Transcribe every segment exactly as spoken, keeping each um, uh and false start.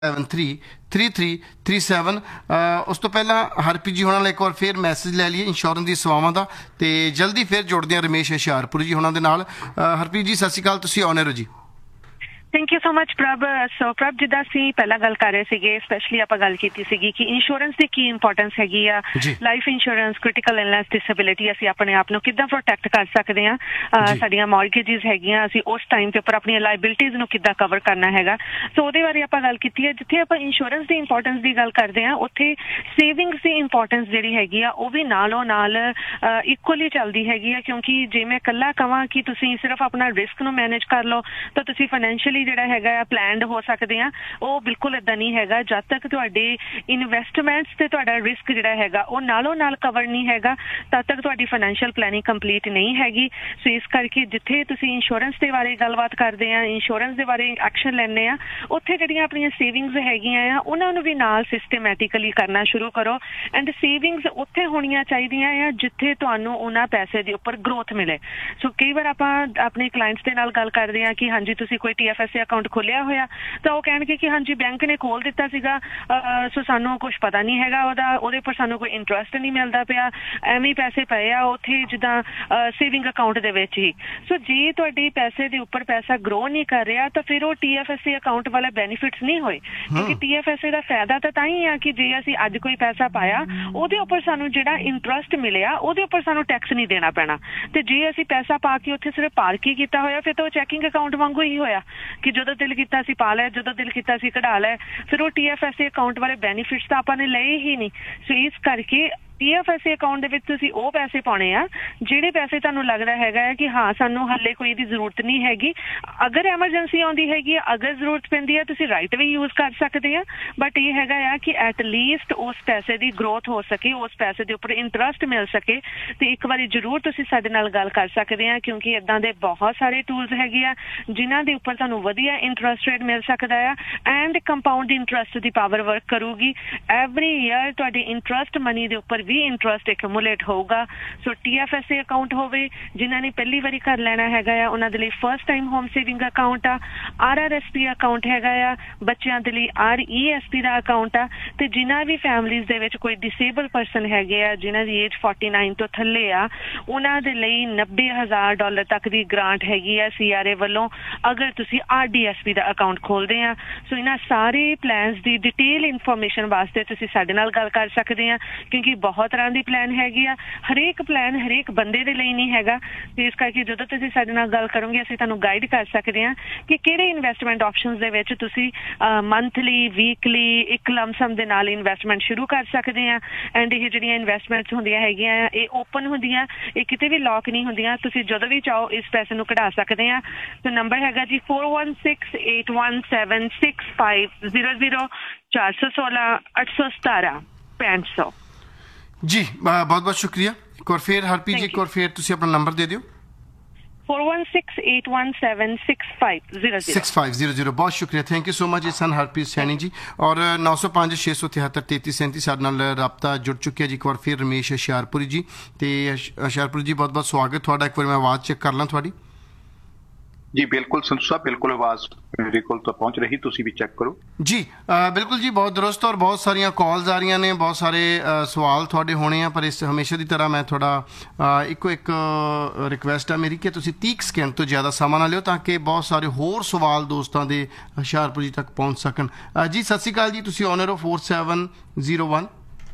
Seven three three three three seven. ਉਸ ਤੋਂ ਪਹਿਲਾਂ ਹਰਪ੍ਰੀਤ ਜੀ ਹੋਣਾ ਨਾਲ ਇੱਕ ਵਾਰ ਫਿਰ ਮੈਸੇਜ ਲੈ ਲਈਏ ਇੰਸ਼ੋਰੈਂਸ ਦੀ ਸੇਵਾਵਾਂ ਦਾ, ਤੇ ਜਲਦੀ ਫਿਰ ਜੋੜਦੇ ਹਾਂ ਰਮੇਸ਼ ਹੁਸ਼ਿਆਰਪੁਰ ਜੀ ਹੋਣਾ ਦੇ ਨਾਲ। ਹਰਪ੍ਰੀਤ ਜੀ ਸਤਿ ਸ਼੍ਰੀ ਅਕਾਲ, ਤੁਸੀਂ ਆਨਰ ਹੋ ਜੀ। ਥੈਂਕ ਯੂ ਸੋ ਮਚ ਪ੍ਰਭ। ਸੋ ਪ੍ਰਭ, ਜਿੱਦਾਂ ਅਸੀਂ ਪਹਿਲਾਂ ਗੱਲ ਕਰ ਰਹੇ ਸੀਗੇ, ਸਪੈਸ਼ਲੀ ਆਪਾਂ ਗੱਲ ਕੀਤੀ ਸੀਗੀ ਕਿ ਇੰਸ਼ੋਰੈਂਸ ਦੀ ਕੀ ਇੰਪੋਰਟੈਂਸ ਹੈਗੀ ਆ। Life insurance, critical illness, disability, ਅਸੀਂ ਆਪਣੇ ਆਪ ਨੂੰ ਕਿੱਦਾਂ ਪ੍ਰੋਟੈਕਟ ਕਰ ਸਕਦੇ ਹਾਂ। ਸਾਡੀਆਂ ਮੌਰਗੇਜਿਸ ਹੈਗੀਆਂ, ਅਸੀਂ ਉਸ ਟਾਈਮ ਦੇ ਉੱਪਰ ਆਪਣੀਆਂ ਲਾਇਬਿਲਿਟੀਜ਼ ਨੂੰ ਕਿੱਦਾਂ ਕਵਰ ਕਰਨਾ ਹੈਗਾ। ਸੋ ਉਹਦੇ ਬਾਰੇ ਆਪਾਂ ਗੱਲ ਕੀਤੀ ਹੈ। ਜਿੱਥੇ ਆਪਾਂ ਇੰਸ਼ੋਰੈਂਸ ਦੀ ਇੰਪੋਰਟੈਂਸ ਦੀ ਗੱਲ ਕਰਦੇ ਹਾਂ, ਉੱਥੇ ਸੇਵਿੰਗਸ ਦੀ ਇੰਪੋਰਟੈਂਸ ਜਿਹੜੀ ਹੈਗੀ ਆ ਉਹ ਵੀ ਨਾਲੋਂ ਨਾਲ ਇਕੁਅਲੀ ਚੱਲਦੀ ਹੈਗੀ ਆ। ਕਿਉਂਕਿ ਜੇ ਮੈਂ ਇਕੱਲਾ ਕਹਾਂ ਕਿ ਤੁਸੀਂ ਸਿਰਫ ਆਪਣਾ ਰਿਸਕ ਨੂੰ ਮੈਨੇਜ ਕਰ ਲਓ ਤਾਂ ਤੁਸੀਂ ਫਾਈਨੈਂਸ਼ੀਅਲੀ ਜਿਹੜਾ ਹੈਗਾ ਆ ਪਲੈਨਡ ਹੋ ਸਕਦੇ ਆ, ਉਹ ਬਿਲਕੁਲ ਏਦਾਂ ਨਹੀਂ ਹੈਗਾ। ਜਦ ਤੱਕ ਤੁਹਾਡੇ ਇਨਵੈਸਟਮੈਂਟਸ ਤੇ ਤੁਹਾਡਾ ਰਿਸਕ ਜਿਹੜਾ ਹੈਗਾ ਉਹ ਨਾਲੋਂ ਨਾਲ ਕਵਰ ਨਹੀਂ ਹੈਗਾ, ਤਦ ਤੱਕ ਤੁਹਾਡੀ ਫਾਈਨੈਂਸ਼ੀਅਲ ਪਲੈਨਿੰਗ ਕੰਪਲੀਟ ਨਹੀਂ ਹੈਗੀ। ਸੋ ਇਸ ਕਰਕੇ ਜਿੱਥੇ ਤੁਸੀਂ ਇੰਸ਼ੋਰੈਂਸ ਦੇ ਬਾਰੇ ਗੱਲਬਾਤ ਕਰਦੇ ਆ, ਇੰਸ਼ੋਰੈਂਸ ਦੇ ਬਾਰੇ ਐਕਸ਼ਨ ਲੈਂਦੇ ਆ, ਉੱਥੇ ਜਿਹੜੀਆਂ ਆਪਣੀਆਂ ਸੇਵਿੰਗਸ ਹੈਗੀਆਂ ਆ ਉਹਨਾਂ ਨੂੰ ਵੀ ਨਾਲ ਸਿਸਟਮੈਟਿਕਲੀ ਕਰਨਾ ਸ਼ੁਰੂ ਕਰੋ। ਐਂਡ ਸੇਵਿੰਗਸ ਉੱਥੇ ਹੋਣੀਆਂ ਚਾਹੀਦੀਆਂ ਆ ਜਿੱਥੇ ਤੁਹਾਨੂੰ ਉਹਨਾਂ ਪੈਸੇ ਦੇ ਉੱਪਰ ਗਰੋਥ ਮਿਲੇ। ਸੋ ਕਈ ਵਾਰ ਆਪਾਂ ਆਪਣੇ ਕਲਾਇੰਟਸ ਦੇ ਨਾਲ ਗੱਲ ਕਰਦੇ ਆ ਕਿ ਹਾਂਜੀ ਤੁਸੀਂ ਕੋਈ ਟੀ ਐਫ ਐਸ ਅਕਾਊਂਟ ਖੋਲਿਆ ਹੋਇਆ, ਤਾਂ ਉਹ ਕਹਿਣਗੇ ਕਿ ਹਾਂਜੀ ਬੈਂਕ ਨੇ ਖੋਲ ਦਿੱਤਾ ਸੀਗਾ, ਸੋ ਸਾਨੂੰ ਕੁਛ ਪਤਾ ਨਹੀਂ ਹੈਗਾ ਉਹਦਾ, ਉਹਦੇ ਪਰ ਸਾਨੂੰ ਕੋਈ ਇੰਟਰਸਟ ਨਹੀਂ ਮਿਲਦਾ ਪਿਆ, ਐਵੇਂ ਪੈਸੇ ਪਏ ਆ ਉੱਥੇ ਜਿੱਦਾਂ ਸੇਵਿੰਗ ਅਕਾਊਂਟ ਦੇ ਵਿੱਚ ਹੀ। ਸੋ ਜੇ ਤੁਹਾਡੀ ਪੈਸੇ ਦੇ ਉੱਪਰ ਪੈਸਾ ਗਰੋ ਨਹੀਂ ਕਰ ਰਿਹਾ ਤਾਂ ਫਿਰ ਉਹ ਟੀ ਐਫ ਐਸ ਅਕਾਊਂਟ ਵਾਲੇ ਬੈਨੀਫਿਟਸ ਨਹੀਂ ਹੋਏ। ਕਿਉਂਕਿ ਟੀ ਐਫ ਐਸ ਦਾ ਫਾਇਦਾ ਤਾਂ ਤਾਂ ਹੀ ਆ ਕਿ ਜੇ ਅਸੀਂ ਅੱਜ ਕੋਈ ਪੈਸਾ ਪਾਇਆ ਉਹਦੇ ਉੱਪਰ ਸਾਨੂੰ ਜਿਹੜਾ ਇੰਟਰਸਟ ਮਿਲਿਆ ਉਹਦੇ ਉੱਪਰ ਸਾਨੂੰ ਟੈਕਸ ਨਹੀਂ ਦੇਣਾ ਪੈਣਾ। ਤੇ ਜੇ ਅਸੀਂ ਪੈਸਾ ਪਾ ਕੇ ਉੱਥੇ ਸਿਰਫ ਪਾਰਕ ਹੀ ਕੀਤਾ ਹੋਇਆ, ਫਿਰ ਤਾਂ ਉਹ ਚੈਕਿੰਗ ਅਕਾਊਂਟ ਵਾਂਗੂ ਹੀ ਹੋਇਆ ਕਿ ਜਦੋਂ ਦਿਲ ਕੀਤਾ ਸੀ ਪਾ ਲਿਆ, ਜਦੋਂ ਦਿਲ ਕੀਤਾ ਸੀ ਕਢਾ ਲਿਆ। ਫਿਰ ਉਹ ਟੀ ਐਫ ਐਸ ਅਕਾਊਂਟ ਵਾਲੇ ਬੈਨੀਫਿਟਸ ਤਾਂ ਆਪਾਂ ਨੇ ਲਏ ਹੀ ਨਹੀਂ। ਸੋ ਇਸ ਕਰਕੇ ਟੀ ਐਫ ਐਸ ਅਕਾਊਂਟ ਦੇ ਵਿੱਚ ਤੁਸੀਂ ਉਹ ਪੈਸੇ ਪਾਉਣੇ ਆ ਜਿਹੜੇ ਪੈਸੇ ਤੁਹਾਨੂੰ ਲੱਗਦਾ ਹੈਗਾ ਹੈ ਕਿ ਹਾਂ ਸਾਨੂੰ ਹਾਲੇ ਕੋਈ ਦੀ ਜ਼ਰੂਰਤ ਨਹੀਂ ਹੈਗੀ, ਅਗਰ ਐਮਰਜੈਂਸੀ ਆਉਂਦੀ ਹੈਗੀ ਆ, ਅਗਰ ਜ਼ਰੂਰਤ ਪੈਂਦੀ ਹੈ ਤੁਸੀਂ ਰਾਈਟ ਵੀ ਯੂਜ਼ ਕਰ ਸਕਦੇ ਆ। ਬਟ ਇਹ ਹੈਗਾ ਆ ਕਿ ਐਟ ਲੀਸਟ ਉਸ ਪੈਸੇ ਦੀ ਗਰੋਥ ਹੋ ਸਕੇ, ਉਸ ਪੈਸੇ ਦੇ ਉੱਪਰ ਇੰਟਰਸਟ ਮਿਲ ਸਕੇ। ਤੇ ਇੱਕ ਵਾਰੀ ਜ਼ਰੂਰ ਤੁਸੀਂ ਸਾਡੇ ਨਾਲ ਗੱਲ ਕਰ ਸਕਦੇ ਆ, ਕਿਉਂਕਿ ਏਦਾਂ ਦੇ ਬਹੁਤ ਸਾਰੇ ਟੂਲਸ ਹੈਗੇ ਆ ਜਿਨ੍ਹਾਂ ਦੇ ਉੱਪਰ ਤੁਹਾਨੂੰ ਵਧੀਆ ਇੰਟਰਸਟ ਰੇਟ ਮਿਲ ਸਕਦਾ ਆ and compound interest the power work ਕਰੂਗੀ। ਐਵਰੀ ਈਅਰ ਤੁਹਾਡੀ ਇੰਟਰਸਟ ਮਨੀ ਦੇ ਉੱਪਰ ਵੀ ਇੰਟਰਸਟ ਐਕੂਮੂਲੇਟ ਹੋਊਗਾ। ਸੋ ਟੀ ਐਫ ਐਸ ਅਕਾਊਂਟ ਹੋਵੇ, ਜਿਨ੍ਹਾਂ ਨੇ ਪਹਿਲੀ ਵਾਰੀ ਘਰ ਲੈਣਾ ਹੈਗਾ ਆ ਉਹਨਾਂ ਦੇ ਲਈ first time home saving account ਆ, R R S P account ਹੈਗਾ ਆ, ਬੱਚਿਆਂ ਦੇ ਲਈ ਆਰ ਈ ਐਸ ਪੀ ਦਾ ਅਕਾਊਂਟ ਆ, ਤੇ ਜਿਨ੍ਹਾਂ ਵੀ ਫੈਮਲੀਜ਼ ਦੇ ਵਿੱਚ ਕੋਈ ਡਿਸੇਬਲ ਪਰਸਨ ਹੈਗੇ ਆ ਜਿਨ੍ਹਾਂ ਦੀ ਏਜ ਫੋਰਟੀ ਨਾਈਨ ਤੋਂ ਥੱਲੇ ਆ, ਉਹਨਾਂ ਦੇ ਲਈ ਨੱਬੇ ਹਜ਼ਾਰ ਡਾਲਰ ਤੱਕ ਦੀ ਗ੍ਰਾਂਟ ਹੈਗੀ ਆ ਸੀ ਆਰ ਏ ਵੱਲੋਂ ਅਗਰ ਤੁਸੀਂ ਆਰ ਡੀ ਐਸ ਪੀ ਦਾ ਅਕਾਊਂਟ ਖੋਲਦੇ ਆ। ਸੋ ਇਹਨਾਂ ਸਾਰੇ ਪਲਾਨਸ ਦੀ ਡਿਟੇਲ ਇਨਫੋਰਮੇਸ਼ਨ ਵਾਸਤੇ ਤੁਸੀਂ ਸਾਡੇ ਨਾਲ ਗੱਲ ਕਰ ਸਕਦੇ ਆ, ਕਿਉਂਕਿ ਬਹੁਤ ਤਰ੍ਹਾਂ ਦੀ ਪਲਾਨ ਹੈਗੀ ਆ। ਹਰੇਕ ਪਲਾਨ ਹਰੇਕ ਬੰਦੇ ਦੇ ਲਈ ਨਹੀਂ ਹੈਗਾ, ਤੇ ਇਸ ਕਰਕੇ ਜਦੋਂ ਤੁਸੀਂ ਸਾਡੇ ਨਾਲ ਗੱਲ ਕਰੋਗੇ ਅਸੀਂ ਤੁਹਾਨੂੰ ਗਾਈਡ ਕਰ ਸਕਦੇ ਆ ਕਿ ਕਿਹੜੇ ਇਨਵੈਸਟਮੈਂਟ ਆਪਸ਼ਨਸ ਦੇ ਵਿੱਚ ਤੁਸੀਂ ਮੰਥਲੀ, ਵੀਕਲੀ, ਇੱਕ ਲਮਸਮ ਦੇ ਨਾਲ ਇਨਵੈਸਟਮੈਂਟ ਸ਼ੁਰੂ ਕਰ ਸਕਦੇ ਆ। ਐਂਡ ਇਹ ਜਿਹੜੀਆਂ ਇਨਵੈਸਟਮੈਂਟਸ ਹੁੰਦੀਆਂ ਹੈਗੀਆਂ ਆ ਇਹ ਓਪਨ ਹੁੰਦੀਆਂ, ਇਹ ਕਿਤੇ ਵੀ ਲੌਕ ਨਹੀਂ ਹੁੰਦੀਆਂ, ਤੁਸੀਂ ਜਦੋਂ ਵੀ ਚਾਹੋ ਇਸ ਪੈਸੇ ਨੂੰ ਕਢਾ ਸਕਦੇ ਆ। ਤੇ ਨੰਬਰ ਹੈਗਾ ਜੀ four one six eight one seven six five zero zero, ਚਾਰ ਸੌ ਸੋਲਾਂ ਅੱਠ ਸੌ ਸਤਾਰਾਂ ਪੈਂਹਠ ਸੌ ਜੀ। ਬਹੁਤ ਬਹੁਤ ਸ਼ੁਕਰੀਆ। ਇੱਕ ਵਾਰ ਫਿਰ ਹਰਪ੍ਰੀਤ ਜੀ, ਇੱਕ ਵਾਰ ਫਿਰ ਤੁਸੀਂ ਆਪਣਾ ਨੰਬਰ ਦੇ ਦਿਓ। four one six eight one seven six five zero zero six five zero zero। ਬਹੁਤ ਸ਼ੁਕਰੀਆ, ਥੈਂਕ ਯੂ ਸੋ ਮਚ ਜੀ ਸਨ ਹਰਪ੍ਰੀਤ ਸੈਣੀ ਜੀ। ਔਰ ਨੌ ਸੌ ਪੰਜ ਛੇ ਸੌ ਤਿਹੱਤਰ ਤੇਤੀ ਸੈਂਤੀ ਸਾਡੇ ਨਾਲ ਰਾਬਤਾ ਜੁੜ ਚੁੱਕਿਆ ਜੀ। ਇੱਕ ਵਾਰ ਫਿਰ ਰਮੇਸ਼ ਹੁਸ਼ਿਆਰਪੁਰੀ ਜੀ, ਤੇ ਹੁਸ਼ਿਆਰਪੁਰ ਜੀ ਬਹੁਤ ਬਹੁਤ ਸਵਾਗਤ ਤੁਹਾਡਾ। ਇੱਕ ਵਾਰ ਮੈਂ ਆਵਾਜ਼ ਚੈੱਕ ਕਰ ਲਾਂ ਤੁਹਾਡੀ। ਜੀ ਬਿਲਕੁਲ ਸੰਧੂ ਸਾਹਿਬ, ਬਿਲਕੁਲ ਆਵਾਜ਼ ਮੇਰੇ ਕੋਲ ਤਾਂ ਪਹੁੰਚ ਰਹੀ, ਤੁਸੀਂ ਵੀ ਚੈੱਕ ਕਰੋ ਜੀ। ਬਿਲਕੁਲ ਜੀ, ਬਹੁਤ ਦਰੁਸਤ। ਔਰ ਬਹੁਤ ਸਾਰੀਆਂ ਕਾਲਸ ਆ ਰਹੀਆਂ ਨੇ, ਬਹੁਤ ਸਾਰੇ ਸਵਾਲ ਤੁਹਾਡੇ ਹੋਣੇ ਆ, ਪਰ ਇਸ ਹਮੇਸ਼ਾ ਦੀ ਤਰ੍ਹਾਂ ਮੈਂ ਤੁਹਾਡਾ ਇੱਕੋ ਇੱਕ ਰਿਕੁਐਸਟ ਆ ਮੇਰੀ ਕਿ ਤੁਸੀਂ ਤੀਹ ਸਕਿੰਟ ਤੋਂ ਜ਼ਿਆਦਾ ਸਮਾਂ ਨਾ ਲਿਓ ਤਾਂ ਕਿ ਬਹੁਤ ਸਾਰੇ ਹੋਰ ਸਵਾਲ ਦੋਸਤਾਂ ਦੇ ਹੁਸ਼ਿਆਰਪੁਰ ਜੀ ਤੱਕ ਪਹੁੰਚ ਸਕਣ। ਜੀ ਸਤਿ ਸ਼੍ਰੀ ਅਕਾਲ ਜੀ, ਤੁਸੀਂ ਆਨਰ ਹੋ ਫੋਰ ਸੈਵਨ ਜ਼ੀਰੋ ਵਨ।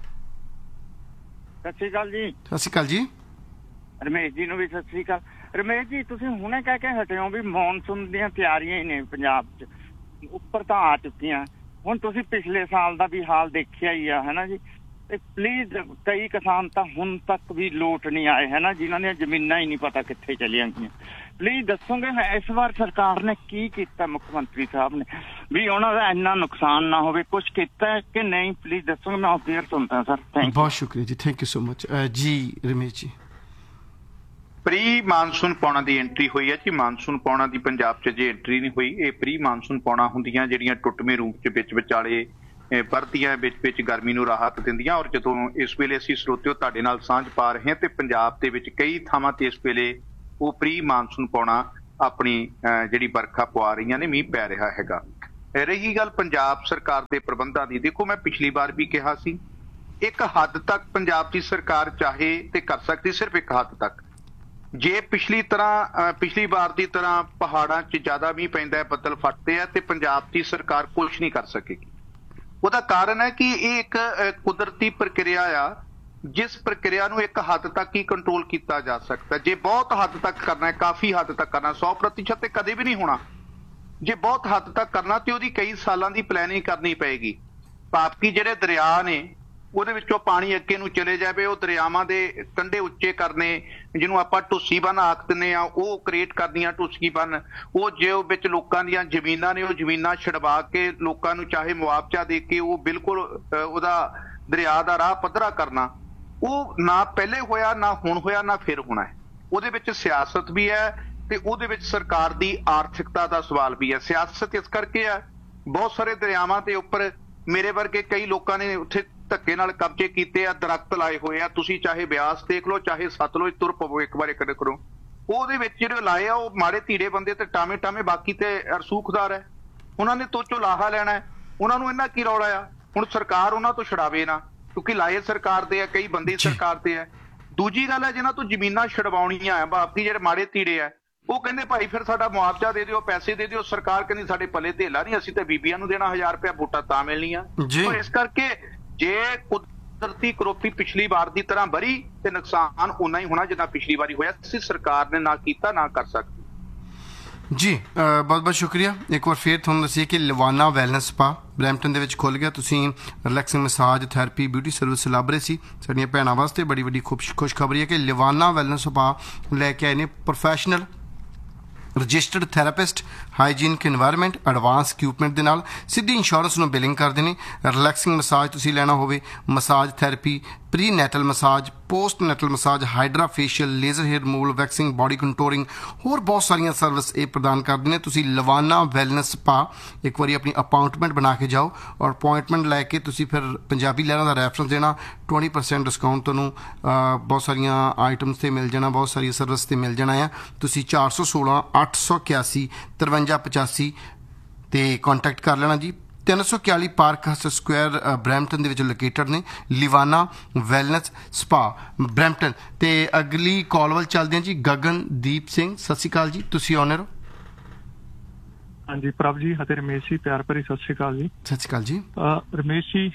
ਸਤਿ ਸ਼੍ਰੀ ਅਕਾਲ ਜੀ। ਸਤਿ ਸ਼੍ਰੀ ਅਕਾਲ ਜੀ। ਰਮੇਸ਼ ਜੀ ਨੂੰ ਵੀ ਸਤਿ ਸ਼੍ਰੀ ਅਕਾਲ। ਰਮੇਸ਼ ਜੀ, ਤੁਸੀਂ ਹੁਣੇ ਕਹਿ ਕੇ ਹਟੇ ਹੋ ਵੀ ਮੌਨਸੂਨ ਦੀਆਂ ਤਿਆਰੀਆਂ ਹੀ ਨੇ ਪੰਜਾਬ 'ਚ, ਉੱਪਰ ਤਾਂ ਆ ਚੁੱਕੀਆਂ। ਹੁਣ ਤੁਸੀਂ ਪਿਛਲੇ ਸਾਲ ਦਾ ਵੀ ਹਾਲ ਦੇਖਿਆ ਹੀ ਆ, ਹੈ ਨਾ ਜੀ। ਤੇ ਪਲੀਜ਼, ਕਈ ਕਿਸਾਨ ਤਾਂ ਹੁਣ ਤੱਕ ਵੀ ਲੋਟ ਨਹੀਂ ਆਏ, ਹੈ ਨਾ, ਜਿਨ੍ਹਾਂ ਦੀਆਂ ਜ਼ਮੀਨਾਂ ਹੀ ਨਹੀਂ ਪਤਾ ਕਿੱਥੇ ਚਲੀਆਂ ਗਈਆਂ। ਪਲੀਜ਼ ਦੱਸੋਗੇ ਇਸ ਵਾਰ ਸਰਕਾਰ ਨੇ ਕੀ ਕੀਤਾ, ਮੁੱਖ ਮੰਤਰੀ ਸਾਹਿਬ ਨੇ, ਵੀ ਉਹਨਾਂ ਦਾ ਇੰਨਾ ਨੁਕਸਾਨ ਨਾ ਹੋਵੇ, ਕੁਛ ਕੀਤਾ ਕਿ ਨਹੀਂ? ਪਲੀਜ਼ ਦੱਸੋਗੇ, ਮੈਂ ਫੇਰ ਸੁਣਦਾ ਸਰ। ਥੈਂਕ ਬਹੁਤ ਸ਼ੁਕਰੀਆ ਜੀ, ਥੈਂਕ ਯੂ ਸੋ ਮਚ ਜੀ। ਰਮੇਸ਼ ਜੀ, ਪ੍ਰੀ ਮਾਨਸੂਨ ਪੌਣਾ ਦੀ ਐਂਟਰੀ ਹੋਈ ਹੈ ਜੀ। ਮਾਨਸੂਨ ਪੌਣਾ ਦੀ ਪੰਜਾਬ 'ਚ ਜੇ ਐਂਟਰੀ ਨਹੀਂ ਹੋਈ, ਇਹ ਪ੍ਰੀ ਮਾਨਸੂਨ ਪੌਣਾ ਹੁੰਦੀਆਂ ਜਿਹੜੀਆਂ ਟੁੱਟਵੇਂ ਰੂਪ 'ਚ ਵਿੱਚ ਵਿਚਾਲੇ ਵਰਤੀਆਂ, ਵਿੱਚ ਵਿੱਚ ਗਰਮੀ ਨੂੰ ਰਾਹਤ ਦਿੰਦੀਆਂ। ਔਰ ਜਦੋਂ ਇਸ ਵੇਲੇ ਅਸੀਂ ਸਰੋਤਿਓ ਤੁਹਾਡੇ ਨਾਲ ਸਾਂਝ ਪਾ ਰਹੇ ਹਾਂ ਤੇ ਪੰਜਾਬ ਦੇ ਵਿੱਚ ਕਈ ਥਾਵਾਂ ਤੇ ਇਸ ਵੇਲੇ ਉਹ ਪ੍ਰੀ ਮਾਨਸੂਨ ਪੌਣਾ ਆਪਣੀ ਜਿਹੜੀ ਵਰਖਾ ਪਵਾ ਰਹੀਆਂ ਨੇ, ਮੀਂਹ ਪੈ ਰਿਹਾ ਹੈਗਾ। ਰਹੀ ਗੱਲ ਪੰਜਾਬ ਸਰਕਾਰ ਦੇ ਪ੍ਰਬੰਧਾਂ ਦੀ, ਦੇਖੋ ਮੈਂ ਪਿਛਲੀ ਵਾਰ ਵੀ ਕਿਹਾ ਸੀ ਇੱਕ ਹੱਦ ਤੱਕ ਪੰਜਾਬ ਦੀ ਸਰਕਾਰ ਚਾਹੇ ਤੇ ਕਰ ਸਕਦੀ, ਸਿਰਫ ਇੱਕ ਹੱਦ ਤੱਕ। ਜੇ ਪਿਛਲੀ ਤਰ੍ਹਾਂ ਪਿਛਲੀ ਵਾਰ ਦੀ ਤਰ੍ਹਾਂ ਪਹਾੜਾਂ 'ਚ ਜ਼ਿਆਦਾ ਮੀਂਹ ਪੈਂਦਾ ਹੈ, ਬੱਦਲ ਫਟਦੇ ਆ, ਤੇ ਪੰਜਾਬ ਦੀ ਸਰਕਾਰ ਕੁਛ ਨਹੀਂ ਕਰ ਸਕੇਗੀ। ਉਹਦਾ ਕਾਰਨ ਹੈ ਕਿ ਇਹ ਇੱਕ ਕੁਦਰਤੀ ਪ੍ਰਕਿਰਿਆ ਆ, ਜਿਸ ਪ੍ਰਕਿਰਿਆ ਨੂੰ ਇੱਕ ਹੱਦ ਤੱਕ ਹੀ ਕੰਟਰੋਲ ਕੀਤਾ ਜਾ ਸਕਦਾ। ਜੇ ਬਹੁਤ ਹੱਦ ਤੱਕ ਕਰਨਾ ਹੈ, ਕਾਫੀ ਹੱਦ ਤੱਕ ਕਰਨਾ, ਸੌ ਪ੍ਰਤੀਸ਼ਤ ਤੇ ਕਦੇ ਵੀ ਨਹੀਂ ਹੋਣਾ। ਜੇ ਬਹੁਤ ਹੱਦ ਤੱਕ ਕਰਨਾ ਤੇ ਉਹਦੀ ਕਈ ਸਾਲਾਂ ਦੀ ਪਲੈਨਿੰਗ ਕਰਨੀ ਪਏਗੀ। ਭਾਵ ਜਿਹੜੇ ਦਰਿਆ ਨੇ ਉਹਦੇ ਵਿੱਚੋਂ ਪਾਣੀ ਅੱਗੇ ਨੂੰ ਚਲੇ ਜਾਵੇ, ਉਹ ਦਰਿਆਵਾਂ ਦੇ ਕੰਢੇ ਉੱਚੇ ਕਰਨੇ, ਜਿਹਨੂੰ ਆਪਾਂ ਢੁੱਸੀ ਬੰਨ ਆਖ ਦਿੰਦੇ ਆ, ਉਹ ਕ੍ਰੀਏਟ ਕਰਦੀਆਂ ਢੁੱਸੀ ਬੰਨ। ਉਹ ਜੇ ਉਹ ਵਿੱਚ ਲੋਕਾਂ ਦੀਆਂ ਜ਼ਮੀਨਾਂ ਨੇ, ਉਹ ਜ਼ਮੀਨਾਂ ਛਡਵਾ ਕੇ ਲੋਕਾਂ ਨੂੰ ਚਾਹੇ ਮੁਆਵਜ਼ਾ ਦੇ ਕੇ ਉਹ ਬਿਲਕੁਲ ਉਹਦਾ ਦਰਿਆ ਦਾ ਰਾਹ ਪੱਧਰਾ ਕਰਨਾ, ਉਹ ਨਾ ਪਹਿਲੇ ਹੋਇਆ, ਨਾ ਹੁਣ ਹੋਇਆ, ਨਾ ਫਿਰ ਹੋਣਾ ਹੈ। ਉਹਦੇ ਵਿੱਚ ਸਿਆਸਤ ਵੀ ਹੈ ਤੇ ਉਹਦੇ ਵਿੱਚ ਸਰਕਾਰ ਦੀ ਆਰਥਿਕਤਾ ਦਾ ਸਵਾਲ ਵੀ ਹੈ। ਸਿਆਸਤ ਇਸ ਕਰਕੇ ਹੈ, ਬਹੁਤ ਸਾਰੇ ਦਰਿਆਵਾਂ ਦੇ ਉੱਪਰ ਮੇਰੇ ਵਰਗੇ ਕਈ ਲੋਕਾਂ ਨੇ ਉੱਥੇ ਧੱਕੇ ਨਾਲ ਕਬਜ਼ੇ ਕੀਤੇ ਆ, ਦਰਖਤ ਲਾਏ ਹੋਏ ਆ। ਤੁਸੀਂ ਚਾਹੇ ਬਿਆਸ ਦੇਖ ਲਓ, ਚਾਹੇ ਸਤਲੁਜ ਤੁਰ ਪਵੋ ਇੱਕ ਵਾਰ ਕਦੇ ਕਰੋ, ਉਹਦੇ ਵਿੱਚ ਜਿਹੜੇ ਲਾਏ ਆ ਉਹ ਮਾੜੇ ਧੀੜੇ ਬੰਦੇ ਤੇ ਟਾਵੇਂ ਟਾਵੇਂ, ਬਾਕੀ ਤੇ ਰਸੂਖਦਾਰ ਹੈ। ਉਹਨਾਂ ਨੇ ਤੋਚੋ ਲਾਹਾ ਲੈਣਾ ਹੈ, ਉਹਨਾਂ ਨੂੰ ਇਹਨਾਂ ਕੀ ਰੌਲਾ ਆ। ਹੁਣ ਸਰਕਾਰ ਉਹਨਾਂ ਤੋਂ ਛਡਾਵੇ ਨਾ, ਕਿਉਂਕਿ ਲਾਏ ਸਰਕਾਰ ਦੇ ਆ, ਕਈ ਬੰਦੇ ਸਰਕਾਰ ਤੇ ਆ। ਦੂਜੀ ਗੱਲ ਹੈ ਜਿਹਨਾਂ ਤੋਂ ਜ਼ਮੀਨਾਂ ਛਡਵਾਉਣੀਆਂ ਆ, ਬਾਕੀ ਜਿਹੜੇ ਮਾੜੇ ਧੀੜੇ ਆ, ਉਹ ਕਹਿੰਦੇ ਭਾਈ ਫਿਰ ਸਾਡਾ ਮੁਆਵਜ਼ਾ ਦੇ ਦਿਓ, ਪੈਸੇ ਦੇ ਦਿਓ। ਸਰਕਾਰ ਕਹਿੰਦੀ ਸਾਡੇ ਪੱਲੇ ਧੇਲਾ ਨਹੀਂ, ਅਸੀਂ ਤਾਂ ਬੀਬੀਆਂ ਨੂੰ ਦੇਣਾ ਹਜ਼ਾਰ ਰੁਪਇਆ, ਵੋਟਾਂ ਤਾਂ ਮਿਲਣੀਆਂ। ਇਸ ਕਰਕੇ ਜੇ ਕੁਦਰਤੀ ਕਰੋਪੀ ਪਿਛਲੀ ਵਾਰ ਦੀ ਤਰ੍ਹਾਂ ਬਰੀ ਤੇ ਨੁਕਸਾਨ ਉਨਾ ਹੀ ਹੋਣਾ ਜਿੰਨਾ ਪਿਛਲੀ ਵਾਰੀ ਹੋਇਆ ਸੀ। ਸਰਕਾਰ ਨੇ ਨਾ ਕੀਤਾ, ਨਾ ਕਰ ਸਕਦੀ। ਜੀ ਬਹੁਤ ਬਹੁਤ ਸ਼ੁਕਰੀਆ। ਇੱਕ ਵਾਰ ਫਿਰ ਤੁਹਾਨੂੰ ਦੱਸੀਏ ਕਿ ਲਵਾਨਾ ਵੈਲਨੈਸ ਸਪਾ ਬਰੈਂਪਟਨ ਦੇ ਵਿੱਚ ਖੁੱਲ੍ਹ ਗਿਆ। ਤੁਸੀਂ relaxing massage, therapy, beauty service ਲੱਭ ਰਹੇ ਸੀ, ਸਾਡੀਆਂ ਭੈਣਾਂ ਵਾਸਤੇ ਬੜੀ ਵੱਡੀ ਖੁਸ਼ ਖੁਸ਼ਖਬਰੀ ਹੈ ਕਿ ਲਵਾਨਾ ਵੈਲਨੈਸ ਸਪਾ ਲੈ ਕੇ ਆਏ ਨੇ professional registered therapist, hygienic environment, advance equipment ਦੇ ਨਾਲ ਸਿੱਧੀ ਇੰਸ਼ੋਰੈਂਸ ਨੂੰ ਬਿਲਿੰਗ ਕਰਦੇ ਨੇ। ਰਿਲੈਕਸਿੰਗ ਮਸਾਜ ਤੁਸੀਂ ਲੈਣਾ ਹੋਵੇ, massage therapy, pre ਨੈਟਲ massage, post ਨੈਟਲ massage, hydra facial, laser hair removal, waxing, body ਕੰਟੋਰਿੰਗ, ਹੋਰ ਬਹੁਤ ਸਾਰੀਆਂ ਸਰਵਿਸ ਇਹ ਪ੍ਰਦਾਨ ਕਰਦੇ ਨੇ। ਤੁਸੀਂ ਲਵਾਨਾ ਵੈਲਨੈਸ ਸਪਾ ਇੱਕ ਵਾਰੀ ਆਪਣੀ ਅਪਾਇੰਟਮੈਂਟ ਬਣਾ ਕੇ ਜਾਓ, ਔਰ ਅਪਾਇੰਟਮੈਂਟ ਲੈ ਕੇ ਤੁਸੀਂ ਫਿਰ ਪੰਜਾਬੀ ਲਹਿਰਾਂ ਦਾ ਰੈਫਰੈਂਸ ਦੇਣਾ, ਵੀਹ ਪਰਸੈਂਟ ਡਿਸਕਾਊਂਟ ਤੁਹਾਨੂੰ ਬਹੁਤ ਸਾਰੀਆਂ ਆਈਟਮਸ 'ਤੇ ਮਿਲ ਜਾਣਾ, ਬਹੁਤ ਸਾਰੀਆਂ ਸਰਵਿਸ 'ਤੇ ਮਿਲ ਜਾਣਾ ਆ। ਤੁਸੀਂ ਚਾਰ ਸੌ ਸੋਲਾਂ ਅੱਠ ਸੌ ਇਕਿਆਸੀ ਤਰਵੰਜਾ ਪਚਾਸੀ 'ਤੇ ਕੰਟੈਕਟ ਕਰ ਲੈਣਾ ਜੀ। ਤਿੰਨ ਸੌ ਇਕਤਾਲੀ ਪਾਰਕ ਹਸਟ ਸਕੁਆਇਰ ਬਰੈਂਪਟਨ ਦੇ ਵਿੱਚ ਲੋਕੇਟਡ ਨੇ ਲਿਵਾਨਾ ਵੈਲਨੈਸ ਸਪਾ ਬਰੈਂਪਟਨ। ਤੇ ਅਗਲੀ ਕਾਲ ਵੱਲ ਚੱਲਦੇ ਹਾਂ ਜੀ। ਗਗਨਦੀਪ ਸਿੰਘ, ਸਤਿ ਸ਼੍ਰੀ ਅਕਾਲ ਜੀ, ਤੁਸੀਂ ਆਨਰ ਹੋ। ਹਾਂਜੀ ਪ੍ਰਭ ਜੀ ਅਤੇ ਰਮੇਸ਼ ਜੀ, ਪਿਆਰ ਭਰੀ ਸਤਿ ਸ਼੍ਰੀ ਅਕਾਲ ਜੀ। ਸਤਿ ਸ਼੍ਰੀ ਅਕਾਲ ਜੀ। ਰਮੇਸ਼ ਜੀ,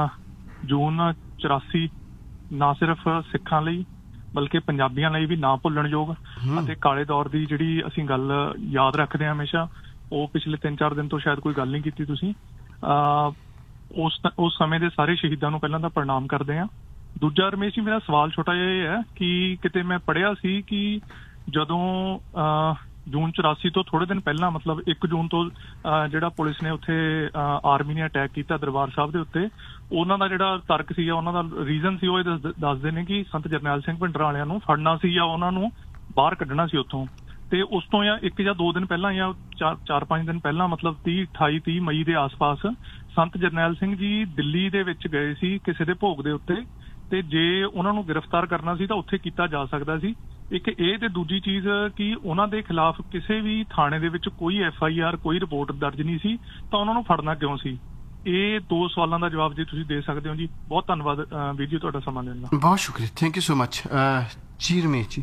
ਜੂਨ ਚੁਰਾਸੀ ਨਾ ਸਿਰਫ ਸਿੱਖਾਂ ਲਈ ਬਲਕਿ ਪੰਜਾਬੀਆਂ ਲਈ ਵੀ ਨਾ ਭੁੱਲਣਯੋਗ ਅਤੇ ਕਾਲੇ ਦੌਰ ਦੀ ਜਿਹੜੀ ਅਸੀਂ ਗੱਲ ਯਾਦ ਰੱਖਦੇ ਹਾਂ ਹਮੇਸ਼ਾ, ਉਹ ਪਿਛਲੇ ਤਿੰਨ ਚਾਰ ਦਿਨ ਤੋਂ ਸ਼ਾਇਦ ਕੋਈ ਗੱਲ ਨਹੀਂ ਕੀਤੀ ਤੁਸੀਂ। ਉਸ ਉਸ ਸਮੇਂ ਦੇ ਸਾਰੇ ਸ਼ਹੀਦਾਂ ਨੂੰ ਪਹਿਲਾਂ ਤਾਂ ਪ੍ਰਣਾਮ ਕਰਦੇ ਹਾਂ। ਦੂਜਾ ਰਮੇਸ਼ ਜੀ, ਮੇਰਾ ਸਵਾਲ ਛੋਟਾ ਜਿਹਾ ਇਹ ਹੈ ਕਿ ਕਿਤੇ ਮੈਂ ਪੜ੍ਹਿਆ ਸੀ ਕਿ ਜਦੋਂ ਜੂਨ ਚੁਰਾਸੀ ਤੋਂ ਥੋੜੇ ਦਿਨ ਪਹਿਲਾਂ, ਮਤਲਬ ਇੱਕ ਜੂਨ ਤੋਂ ਜਿਹੜਾ ਪੁਲਿਸ ਨੇ ਉੱਥੇ ਆਰਮੀ ਨੇ ਅਟੈਕ ਕੀਤਾ ਦਰਬਾਰ ਸਾਹਿਬ ਦੇ ਉੱਤੇ, ਉਹਨਾਂ ਦਾ ਜਿਹੜਾ ਤਰਕ ਸੀ ਜਾਂ ਉਹਨਾਂ ਦਾ ਰੀਜ਼ਨ ਸੀ, ਉਹ ਇਹ ਦੱਸਦੇ ਨੇ ਕਿ ਸੰਤ ਜਰਨੈਲ ਸਿੰਘ ਭਿੰਡਰਾਂ ਵਾਲਿਆਂ ਨੂੰ ਫੜਨਾ ਸੀ ਜਾਂ ਉਹਨਾਂ ਨੂੰ ਬਾਹਰ ਕੱਢਣਾ ਸੀ ਉੱਥੋਂ। ਤੇ ਉਸ ਤੋਂ ਜਾਂ ਇੱਕ ਜਾਂ ਦੋ ਦਿਨ ਪਹਿਲਾਂ ਜਾਂ ਚਾਰ ਚਾਰ ਪੰਜ ਦਿਨ ਪਹਿਲਾਂ, ਮਤਲਬ ਤੀਹ ਅਠਾਈ ਤੀਹ ਮਈ ਦੇ ਆਸ-ਪਾਸ ਸੰਤ ਜਰਨੈਲ ਸਿੰਘ ਜੀ ਦਿੱਲੀ ਦੇ ਵਿੱਚ ਗਏ ਸੀ ਕਿਸੇ ਦੇ ਭੋਗ ਦੇ ਉੱਤੇ, ਤੇ ਜੇ ਉਹਨਾਂ ਨੂੰ ਗ੍ਰਿਫਤਾਰ ਕਰਨਾ ਸੀ ਤਾਂ ਉੱਥੇ ਕੀਤਾ ਜਾ ਸਕਦਾ ਸੀ। ਇੱਕ ਇਹ ਤੇ ਦੂਜੀ ਚੀਜ਼ ਕਿ ਉਹਨਾਂ ਦੇ ਖਿਲਾਫ ਕਿਸੇ ਵੀ ਥਾਣੇ ਦੇ ਵਿੱਚ ਕੋਈ ਐਫ ਆਈ ਆਰ, ਕੋਈ ਰਿਪੋਰਟ ਦਰਜ ਨਹੀਂ ਸੀ, ਤਾਂ ਉਹਨਾਂ ਨੂੰ ਫੜਨਾ ਕਿਉਂ ਸੀ? ਇਹ ਦੋ ਸਵਾਲਾਂ ਦਾ ਜਵਾਬ ਜੇ ਤੁਸੀਂ ਦੇ ਸਕਦੇ ਹੋ ਜੀ। ਬਹੁਤ ਧੰਨਵਾਦ ਵੀਰ ਜੀ ਤੁਹਾਡਾ ਸਮਾਂ ਦੇਣ ਦਾ। ਬਹੁਤ ਸ਼ੁਕਰੀਆ, ਥੈਂਕ ਯੂ ਸੋ ਮਚ ਜੀ। ਰਮੇਸ਼ ਜੀ,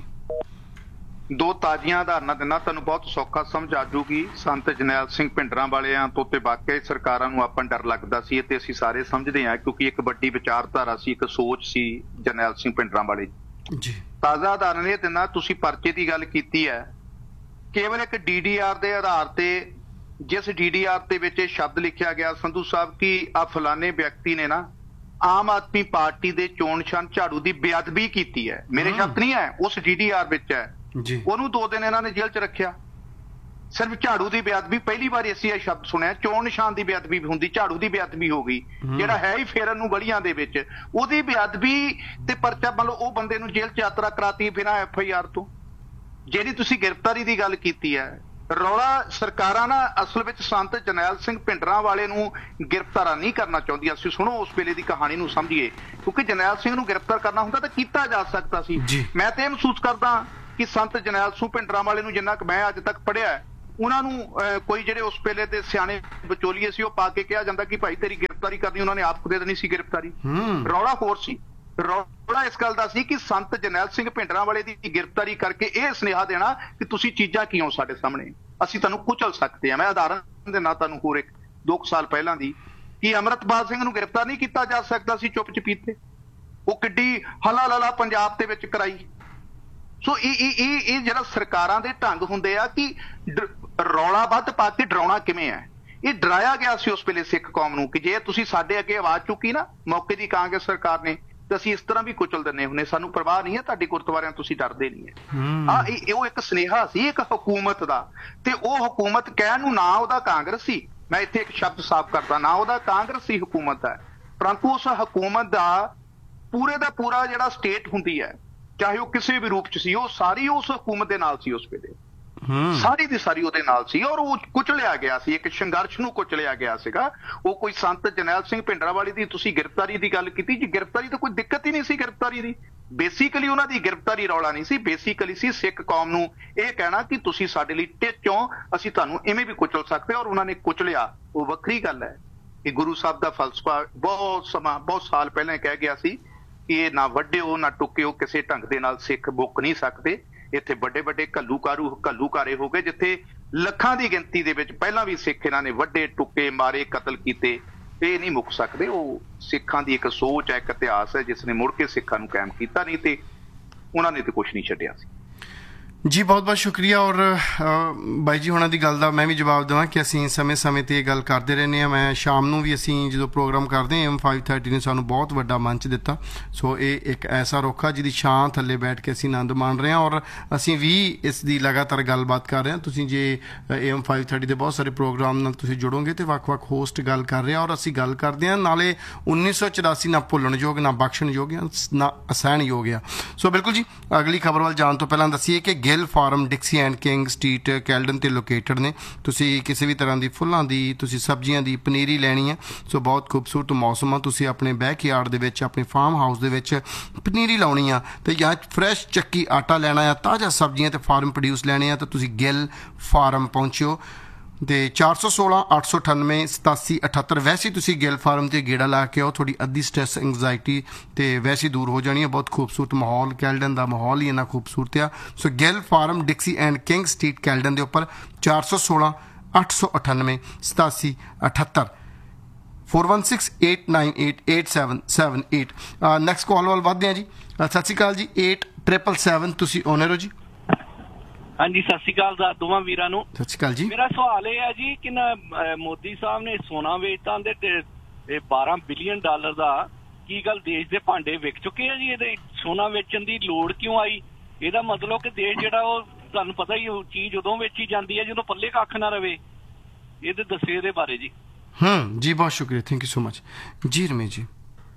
ਦੋ ਤਾਜ਼ੀਆਂ ਉਦਾਹਰਨਾਂ ਦਿਨਾਂ ਤੁਹਾਨੂੰ ਬਹੁਤ ਸੌਖਾ ਸਮਝ ਆ ਜੂਗੀ। ਸੰਤ ਜਰਨੈਲ ਸਿੰਘ ਭਿੰਡਰਾਂ ਵਾਲਿਆਂ ਤੋਂ ਤੇ ਵਾਕਿਆ ਸਰਕਾਰਾਂ ਨੂੰ ਆਪਾਂ ਡਰ ਲੱਗਦਾ ਸੀ, ਤੇ ਅਸੀਂ ਸਾਰੇ ਸਮਝਦੇ ਹਾਂ ਕਿਉਂਕਿ ਇੱਕ ਵੱਡੀ ਵਿਚਾਰਧਾਰਾ ਸੀ, ਇੱਕ ਸੋਚ ਸੀ ਜਰਨੈਲ ਸਿੰਘ ਭਿੰਡਰਾਂ ਵਾਲੇ ਜੀ। ਤਾਜ਼ਾ ਉਦਾਹਰਨ ਇਹ ਦਿਨਾਂ ਤੁਸੀਂ ਪਰਚੇ ਦੀ ਗੱਲ ਕੀਤੀ ਹੈ, ਕੇਵਲ ਇੱਕ ਡੀ ਡੀ ਆਰ ਦੇ ਆਧਾਰ ਤੇ, ਜਿਸ ਡੀ ਡੀ ਆਰ ਦੇ ਵਿੱਚ ਇਹ ਸ਼ਬਦ ਲਿਖਿਆ ਗਿਆ ਸੰਧੂ ਸਾਹਿਬ ਕਿ ਆ ਫਲਾਣੇ ਵਿਅਕਤੀ ਨੇ ਨਾ ਆਮ ਆਦਮੀ ਪਾਰਟੀ ਦੇ ਚੋਣ ਨਿਸ਼ਾਨ ਝਾੜੂ ਦੀ ਬੇਅਦਬੀ ਕੀਤੀ ਹੈ, ਮੇਰੇ ਸ਼ਬਦ ਨਹੀਂ ਹੈ, ਉਸ ਡੀ ਡੀ ਆਰ ਵਿੱਚ ਹੈ, ਉਹਨੂੰ ਦੋ ਦਿਨ ਇਹਨਾਂ ਨੇ ਜੇਲ੍ਹ 'ਚ ਰੱਖਿਆ। ਸਿਰਫ ਝਾੜੂ ਦੀ ਬੇਅਦਬੀ, ਪਹਿਲੀ ਵਾਰੀ ਅਸੀਂ ਇਹ ਸ਼ਬਦ ਸੁਣਿਆ। ਚੋਣ ਨਿਸ਼ਾਨ ਦੀ ਬੇਅਦਬੀ ਵੀ ਹੁੰਦੀ, ਝਾੜੂ ਦੀ ਬੇਅਦਬੀ ਹੋ ਗਈ, ਜਿਹੜਾ ਹੈ ਹੀ ਫੇਰਨ ਨੂੰ ਗਲੀਆਂ ਦੇ ਵਿੱਚ, ਉਹਦੀ ਬੇਅਦਬੀ ਤੇ ਪਰਚਾ, ਮੰਨ ਲਓ ਉਹ ਬੰਦੇ ਨੂੰ ਜੇਲ੍ਹ 'ਚ ਯਾਤਰਾ ਕਰਾਤੀ ਬਿਨਾਂ ਐਫ ਆਈ ਆਰ ਤੋਂ। ਜਿਹੜੀ ਤੁਸੀਂ ਗ੍ਰਿਫਤਾਰੀ ਦੀ ਗੱਲ ਕੀਤੀ ਹੈ, ਰੌਲਾ ਸਰਕਾਰਾਂ ਨਾ ਅਸਲ ਵਿੱਚ ਸੰਤ ਜਰਨੈਲ ਸਿੰਘ ਭਿੰਡਰਾਂ ਵਾਲੇ ਨੂੰ ਗ੍ਰਿਫਤਾਰ ਨਹੀਂ ਕਰਨਾ ਚਾਹੁੰਦੀਆਂ ਸੀ। ਸੁਣੋ ਉਸ ਵੇਲੇ ਦੀ ਕਹਾਣੀ ਨੂੰ ਸਮਝੀਏ, ਕਿਉਂਕਿ ਜਰਨੈਲ ਸਿੰਘ ਨੂੰ ਗ੍ਰਿਫਤਾਰ ਕਰਨਾ ਹੁੰਦਾ ਤਾਂ ਕੀਤਾ ਜਾ ਸਕਦਾ ਸੀ। ਮੈਂ ਤਾਂ ਇਹ ਮਹਿਸੂਸ ਕਰਦਾ ਕਿ ਸੰਤ ਜਰਨੈਲ ਸਿੰਘ ਭਿੰਡਰਾਂ ਵਾਲੇ ਨੂੰ ਜਿੰਨਾ ਕੁ ਮੈਂ ਅੱਜ ਤੱਕ ਪੜ੍ਹਿਆ, ਉਹਨਾਂ ਨੂੰ ਅਹ, ਕੋਈ ਜਿਹੜੇ ਉਸ ਵੇਲੇ ਦੇ ਸਿਆਣੇ ਵਿਚੋਲੀਏ ਸੀ ਉਹ ਪਾ ਕੇ ਕਿਹਾ ਜਾਂਦਾ ਕਿ ਭਾਈ ਤੇਰੀ ਗ੍ਰਿਫਤਾਰੀ ਕਰਨੀ, ਉਹਨਾਂ ਨੇ ਆਪ ਦੇ ਦੇਣੀ ਸੀ ਗ੍ਰਿਫਤਾਰੀ। ਰੌਲਾ ਹੋਰ ਸੀ, ਰੌਲਾ ਇਸ ਗੱਲ ਦਾ ਸੀ ਕਿ ਸੰਤ ਜਰਨੈਲ ਸਿੰਘ ਭਿੰਡਰਾਂਵਾਲੇ ਦੀ ਗ੍ਰਿਫਤਾਰੀ ਕਰਕੇ ਇਹ ਸੁਨੇਹਾ ਦੇਣਾ ਕਿ ਤੁਸੀਂ ਚੀਜ਼ਾਂ ਕੀ ਹੋ ਸਾਡੇ ਸਾਹਮਣੇ, ਅਸੀਂ ਤੁਹਾਨੂੰ ਕੁਚਲ ਸਕਦੇ ਹਾਂ। ਮੈਂ ਉਦਾਹਰਨ ਦੇ ਨਾਲ ਤੁਹਾਨੂੰ ਹੋਰ ਇੱਕ ਦੋ ਸਾਲ ਪਹਿਲਾਂ ਦੀ ਕਿ ਅੰਮ੍ਰਿਤਪਾਲ ਸਿੰਘ ਨੂੰ ਗ੍ਰਿਫਤਾਰ ਨਹੀਂ ਕੀਤਾ ਜਾ ਸਕਦਾ ਸੀ ਚੁੱਪ ਚਪੀਤੇ, ਉਹ ਕਿੱਡੀ ਹਲਾ ਲਲਾ ਪੰਜਾਬ ਦੇ ਵਿੱਚ ਕਰਾਈ। ਸੋ ਇਹ ਇਹ ਇਹ ਇਹ ਜਿਹੜਾ ਸਰਕਾਰਾਂ ਦੇ ਢੰਗ ਹੁੰਦੇ ਆ ਕਿ ਰੌਲਾ ਵੱਧ ਪਾ ਕੇ ਡਰਾਉਣਾ ਕਿਵੇਂ ਹੈ। ਇਹ ਡਰਾਇਆ ਗਿਆ ਸੀ ਉਸ ਵੇਲੇ ਸਿੱਖ ਕੌਮ ਨੂੰ ਕਿ ਜੇ ਤੁਸੀਂ ਸਾਡੇ ਅੱਗੇ ਆਵਾਜ਼ ਚੁੱਕੀ ਨਾ ਮੌਕੇ ਦੀ ਕਾਂਗਰਸ ਸਰਕਾਰ ਨੇ ਤੇ ਅਸੀਂ ਇਸ ਤਰ੍ਹਾਂ ਵੀ ਕੁਚਲ ਦਿੰਦੇ ਹੁੰਦੇ, ਸਾਨੂੰ ਪਰਵਾਹ ਨਹੀਂ ਹੈ ਤੁਹਾਡੇ ਗੁਰਦੁਆਰਿਆਂ, ਤੁਸੀਂ ਡਰਦੇ ਨਹੀਂ ਹੈ। ਆ ਇਹ ਉਹ ਇੱਕ ਸੁਨੇਹਾ ਸੀ ਇੱਕ ਹਕੂਮਤ ਦਾ, ਤੇ ਉਹ ਹਕੂਮਤ ਕਹਿਣ ਨੂੰ ਨਾ ਉਹਦਾ ਕਾਂਗਰਸ ਸੀ, ਮੈਂ ਇੱਥੇ ਇੱਕ ਸ਼ਬਦ ਸਾਫ਼ ਕਰਦਾ, ਨਾ ਉਹਦਾ ਕਾਂਗਰਸ ਸੀ ਹਕੂਮਤ ਹੈ, ਪਰੰਤੂ ਉਸ ਹਕੂਮਤ ਦਾ ਪੂਰੇ ਦਾ ਪੂਰਾ ਜਿਹੜਾ ਸਟੇਟ ਹੁੰਦੀ ਹੈ ਚਾਹੇ ਉਹ ਕਿਸੇ ਵੀ ਰੂਪ ਚ ਸੀ, ਉਹ ਸਾਰੀ ਉਸ ਹਕੂਮਤ ਦੇ ਨਾਲ ਸੀ ਉਸ ਵੇਲੇ, ਸਾਰੀ ਦੀ ਸਾਰੀ ਉਹਦੇ ਨਾਲ ਸੀ ਔਰ ਉਹ ਕੁਚਲਿਆ ਗਿਆ ਸੀ, ਇੱਕ ਸੰਘਰਸ਼ ਨੂੰ ਕੁਚਲਿਆ ਗਿਆ ਸੀਗਾ। ਉਹ ਕੋਈ ਸੰਤ ਜਰਨੈਲ ਸਿੰਘ ਭਿੰਡਰਾਂਵਾਲੇ ਦੀ ਤੁਸੀਂ ਗ੍ਰਿਫਤਾਰੀ ਦੀ ਗੱਲ ਕੀਤੀ ਜੀ, ਗ੍ਰਿਫਤਾਰੀ ਤਾਂ ਕੋਈ ਦਿੱਕਤ ਹੀ ਨਹੀਂ ਸੀ ਗ੍ਰਿਫਤਾਰੀ ਦੀ। ਬੇਸਿਕਲੀ ਉਹਨਾਂ ਦੀ ਗ੍ਰਿਫਤਾਰੀ ਰੌਲਾ ਨਹੀਂ ਸੀ, ਬੇਸਿਕਲੀ ਸੀ ਸਿੱਖ ਕੌਮ ਨੂੰ ਇਹ ਕਹਿਣਾ ਕਿ ਤੁਸੀਂ ਸਾਡੇ ਲਈ ਟਿੱਚੋਂ, ਅਸੀਂ ਤੁਹਾਨੂੰ ਇਵੇਂ ਵੀ ਕੁਚਲ ਸਕਦੇ ਔਰ ਉਹਨਾਂ ਨੇ ਕੁਚਲਿਆ। ਉਹ ਵੱਖਰੀ ਗੱਲ ਹੈ ਕਿ ਗੁਰੂ ਸਾਹਿਬ ਦਾ ਫਲਸਫਾ ਬਹੁਤ ਸਮਾਂ ਬਹੁਤ ਸਾਲ ਪਹਿਲਾਂ ਕਹਿ ਗਿਆ ਸੀ ਕਿ ਇਹ ਨਾ ਵੱਢਿਓ ਨਾ ਟੁੱਕਿਓ, ਕਿਸੇ ਢੰਗ ਦੇ ਨਾਲ ਸਿੱਖ ਮੁੱਕ ਨਹੀਂ ਸਕਦੇ। ਇੱਥੇ ਵੱਡੇ ਵੱਡੇ ਘੱਲੂਕਾਰੂ ਘੱਲੂਕਾਰੇ ਹੋ ਗਏ ਜਿੱਥੇ ਲੱਖਾਂ ਦੀ ਗਿਣਤੀ ਦੇ ਵਿੱਚ ਪਹਿਲਾਂ ਵੀ ਸਿੱਖ ਇਹਨਾਂ ਨੇ ਵੱਡੇ ਟੁੱਕੇ ਮਾਰੇ ਕਤਲ ਕੀਤੇ, ਇਹ ਨਹੀਂ ਮੁੱਕ ਸਕਦੇ। ਉਹ ਸਿੱਖਾਂ ਦੀ ਇੱਕ ਸੋਚ ਹੈ, ਇੱਕ ਇਤਿਹਾਸ ਹੈ ਜਿਸ ਨੇ ਮੁੜ ਕੇ ਸਿੱਖਾਂ ਨੂੰ ਕਾਇਮ ਕੀਤਾ, ਨਹੀਂ ਤੇ ਉਹਨਾਂ ਨੇ ਤੇ ਕੁਛ ਨਹੀਂ ਛੱਡਿਆ ਸੀ। ਜੀ ਬਹੁਤ ਬਹੁਤ ਸ਼ੁਕਰੀਆ। ਔਰ ਬਾਈ ਜੀ ਹੋਣਾ ਦੀ ਗੱਲ ਦਾ ਮੈਂ ਵੀ ਜਵਾਬ ਦੇਵਾਂ ਕਿ ਅਸੀਂ ਸਮੇਂ ਸਮੇਂ 'ਤੇ ਇਹ ਗੱਲ ਕਰਦੇ ਰਹਿੰਦੇ ਹਾਂ। ਮੈਂ ਸ਼ਾਮ ਨੂੰ ਵੀ ਅਸੀਂ ਜਦੋਂ ਪ੍ਰੋਗਰਾਮ ਕਰਦੇ ਹਾਂ ਐਮ ਫਾਈਵ ਥਰਟੀ ਨੇ ਸਾਨੂੰ ਬਹੁਤ ਵੱਡਾ ਮੰਚ ਦਿੱਤਾ। ਸੋ ਇਹ ਇੱਕ ਐਸਾ ਰੁੱਖ ਆ ਜਿਹਦੀ ਛਾਂ ਥੱਲੇ ਬੈਠ ਕੇ ਅਸੀਂ ਆਨੰਦ ਮਾਣ ਰਹੇ ਹਾਂ ਔਰ ਅਸੀਂ ਵੀ ਇਸ ਦੀ ਲਗਾਤਾਰ ਗੱਲਬਾਤ ਕਰ ਰਹੇ ਹਾਂ। ਤੁਸੀਂ ਜੇ ਐਮ ਫਾਈਵ ਥਰਟੀ ਦੇ ਬਹੁਤ ਸਾਰੇ ਪ੍ਰੋਗਰਾਮ ਨਾਲ ਤੁਸੀਂ ਜੁੜੋਗੇ ਤਾਂ ਵੱਖ-ਵੱਖ ਹੋਸਟ ਗੱਲ ਕਰ ਰਹੇ ਆ ਔਰ ਅਸੀਂ ਗੱਲ ਕਰਦੇ ਹਾਂ ਨਾਲੇ ਉੱਨੀ ਸੌ ਚੁਰਾਸੀ ਨਾ ਭੁੱਲਣਯੋਗ ਨਾ ਬਖਸ਼ਣਯੋਗ ਨਾ ਅਸਹਿਣਯੋਗ ਆ। ਸੋ ਬਿਲਕੁਲ ਜੀ, ਅਗਲੀ ਖਬਰ ਵੱਲ ਜਾਣ ਤੋਂ ਪਹਿਲਾਂ ਦੱਸੀਏ ਕਿ Gill farm ਡਿਕਸੀ and king street Caledon ਤੇ ਲੋਕੇਟਡ ਨੇ। ਤੁਸੀਂ ਕਿਸੇ ਵੀ ਤਰ੍ਹਾਂ ਦੀ ਫੁੱਲਾਂ ਦੀ, ਤੁਸੀਂ ਸਬਜ਼ੀਆਂ ਦੀ, ਪਨੀਰੀ ਲੈਣੀ ਹੈ, ਸੋ ਬਹੁਤ ਖੂਬਸੂਰਤ ਮੌਸਮ ਆ। ਤੁਸੀਂ ਆਪਣੇ ਬੈਕਯਾਰਡ ਦੇ ਵਿੱਚ, ਆਪਣੇ ਫਾਰਮ ਹਾਊਸ ਦੇ ਵਿੱਚ ਪਨੀਰੀ ਲਾਉਣੀ ਆ ਤੇ ਜਾਂ ਫਰੈਸ਼ ਚੱਕੀ ਆਟਾ ਲੈਣਾ ਆ, ਤਾਜ਼ਾ ਸਬਜ਼ੀਆਂ ਤੇ ਫਾਰਮ ਪ੍ਰੋਡਿਊਸ ਲੈਣੇ ਆ ਤਾਂ ਤੁਸੀਂ ਗਿੱਲ ਫਾਰਮ ਪਹੁੰਚਿਓ। ਤੇ ਚਾਰ ਸੌ ਸੋਲਾਂ ਅੱਠ ਸੌ ਅਠਾਨਵੇਂ ਸਤਾਸੀ ਅਠੱਤਰ ਵੈਸੇ ਤੁਸੀਂ ਗਿੱਲ ਫਾਰਮ 'ਤੇ ਗੇੜਾ ਲਾ ਕੇ ਆਓ, ਤੁਹਾਡੀ ਅੱਧੀ ਸਟ੍ਰੈਸ ਐਂਗਜ਼ਾਇਟੀ ਤੇ ਵੈਸੇ ਦੂਰ ਹੋ ਜਾਣੀ ਹੈ। ਬਹੁਤ ਖੂਬਸੂਰਤ ਮਾਹੌਲ, ਕੈਲਡਨ ਦਾ ਮਾਹੌਲ ਹੀ ਇੰਨਾ ਖੂਬਸੂਰਤ ਆ। ਸੋ Gill farm ਡਿਕਸੀ and king street Caledon ਦੇ ਉੱਪਰ ਚਾਰ ਸੌ ਸੋਲਾਂ ਅੱਠ ਸੌ ਅਠਾਨਵੇਂ ਸਤਾਸੀ ਅਠੱਤਰ four one six eight nine eight eight seven seven eight. Next call ਵੱਲ ਵੱਧਦੇ ਹਾਂ ਜੀ। ਸਤਿ ਸ਼੍ਰੀ ਅਕਾਲ ਜੀ। ਏਟ ਟ੍ਰਿਪਲ ਸੈਵਨ ਤੁਸੀਂ ਓਨਰ ਹੋ ਜੀ? ਹਾਂਜੀ, ਸਤਿ ਸ਼੍ਰੀ ਅਕਾਲ ਦੋਵਾਂ ਵੀਰਾਂ ਨੂੰ। ਸਤਿ ਸ਼੍ਰੀ ਅਕਾਲ ਜੀ। ਮੇਰਾ ਸਵਾਲ ਇਹ ਹੈ ਜੀ ਕਿ ਨਾ ਮੋਦੀ ਸਾਹਿਬ ਨੇ ਸੋਨਾ ਵੇਚਤਾ ਤੇ ਬਾਰਾਂ ਬਿਲੀਅਨ ਡਾਲਰ ਦਾ, ਕੀ ਗੱਲ ਦੇਸ਼ ਦੇ ਭਾਂਡੇ ਵਿਕ ਚੁੱਕੇ ਆ ਜੀ? ਇਹਦੇ ਸੋਨਾ ਵੇਚਣ ਦੀ ਲੋੜ ਕਿਉਂ ਆਈ? ਇਹਦਾ ਮਤਲਬ ਕਿ ਦੇਸ਼ ਜਿਹੜਾ ਉਹ ਤੁਹਾਨੂੰ ਪਤਾ ਹੀ ਉਹ ਚੀਜ਼ ਉਦੋਂ ਵੇਚੀ ਜਾਂਦੀ ਹੈ ਜਦੋਂ ਪੱਲੇ ਕੱਖ ਨਾ ਰਵੇ। ਇਹਦੇ ਦੱਸੇ ਇਹਦੇ ਬਾਰੇ ਜੀ। ਹੂੰ ਜੀ ਬਹੁਤ ਸ਼ੁਕਰੀਆ, ਥੈਂਕ ਯੂ ਸੋ ਮਚ ਜੀ। ਰਮੇਸ਼ ਜੀ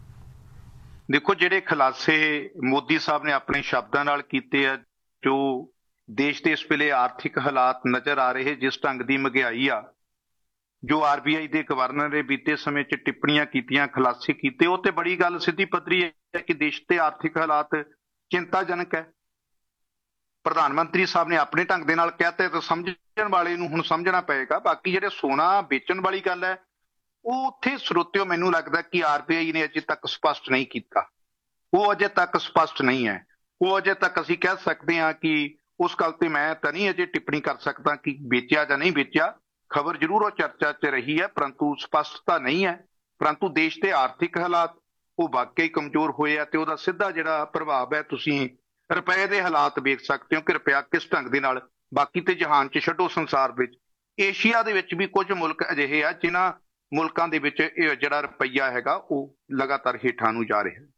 ਦੇਖੋ, ਜਿਹੜੇ ਖੁਲਾਸੇ ਮੋਦੀ ਸਾਹਿਬ ਨੇ ਆਪਣੇ ਸ਼ਬਦਾਂ ਨਾਲ ਕੀਤੇ ਆ, ਜੋ ਦੇਸ਼ ਦੇ ਇਸ ਵੇਲੇ ਆਰਥਿਕ ਹਾਲਾਤ ਨਜ਼ਰ ਆ ਰਹੇ, ਜਿਸ ਢੰਗ ਦੀ ਮਹਿੰਗਾਈ ਆ, ਜੋ ਆਰ ਬੀ ਆਈ ਦੇ ਗਵਰਨਰ ਨੇ ਬੀਤੇ ਸਮੇਂ 'ਚ ਟਿੱਪਣੀਆਂ ਕੀਤੀਆਂ, ਖੁਲਾਸੇ ਕੀਤੇ, ਉਹ ਤੇ ਬੜੀ ਗੱਲ ਸਿੱਧੀ ਪੱਧਰੀ ਹੈ ਕਿ ਦੇਸ਼ ਦੇ ਆਰਥਿਕ ਹਾਲਾਤ ਚਿੰਤਾਜਨਕ ਹੈ। ਪ੍ਰਧਾਨ ਮੰਤਰੀ ਸਾਹਿਬ ਨੇ ਆਪਣੇ ਢੰਗ ਦੇ ਨਾਲ ਕਹਿਤਾ ਤਾਂ ਸਮਝਣ ਵਾਲੇ ਨੂੰ ਹੁਣ ਸਮਝਣਾ ਪਏਗਾ। ਬਾਕੀ ਜਿਹੜੇ ਸੋਨਾ ਵੇਚਣ ਵਾਲੀ ਗੱਲ ਹੈ, ਉਹ ਉੱਥੇ ਸਰੋਤਿਓ ਮੈਨੂੰ ਲੱਗਦਾ ਕਿ ਆਰ ਬੀ ਆਈ ਨੇ ਅਜੇ ਤੱਕ ਸਪਸ਼ਟ ਨਹੀਂ ਕੀਤਾ। ਉਹ ਅਜੇ ਤੱਕ ਸਪਸ਼ਟ ਨਹੀਂ ਹੈ। ਉਹ ਅਜੇ ਤੱਕ ਅਸੀਂ ਕਹਿ ਸਕਦੇ ਹਾਂ ਕਿ ਉਸ ਗੱਲ ਤੇ ਮੈਂ ਤਾਂ ਨਹੀਂ ਅਜੇ ਟਿੱਪਣੀ ਕਰ ਸਕਦਾ ਕਿ ਵੇਚਿਆ ਜਾਂ ਨਹੀਂ ਵੇਚਿਆ। ਖਬਰ ਜ਼ਰੂਰ ਉਹ ਚਰਚਾ 'ਚ ਰਹੀ ਹੈ, ਪਰੰਤੂ ਸਪਸ਼ਟਤਾ ਨਹੀਂ ਹੈ। ਪਰੰਤੂ ਦੇਸ਼ ਦੇ ਆਰਥਿਕ ਹਾਲਾਤ ਉਹ ਵਾਕਈ ਕਮਜ਼ੋਰ ਹੋਏ ਆ ਤੇ ਉਹਦਾ ਸਿੱਧਾ ਜਿਹੜਾ ਪ੍ਰਭਾਵ ਹੈ ਤੁਸੀਂ ਰੁਪਏ ਦੇ ਹਾਲਾਤ ਵੇਖ ਸਕਦੇ ਹੋ ਕਿ ਰੁਪਇਆ ਕਿਸ ਢੰਗ ਦੇ ਨਾਲ, ਬਾਕੀ ਤੇ ਜਹਾਨ 'ਚ ਛੱਡੋ ਸੰਸਾਰ ਵਿੱਚ, ਏਸ਼ੀਆ ਦੇ ਵਿੱਚ ਵੀ ਕੁਝ ਮੁਲਕ ਅਜਿਹੇ ਆ ਜਿਨ੍ਹਾਂ ਮੁਲਕਾਂ ਦੇ ਵਿੱਚ ਇਹ ਜਿਹੜਾ ਰੁਪਈਆ ਹੈਗਾ ਉਹ ਲਗਾਤਾਰ ਹੇਠਾਂ ਨੂੰ ਜਾ ਰਿਹਾ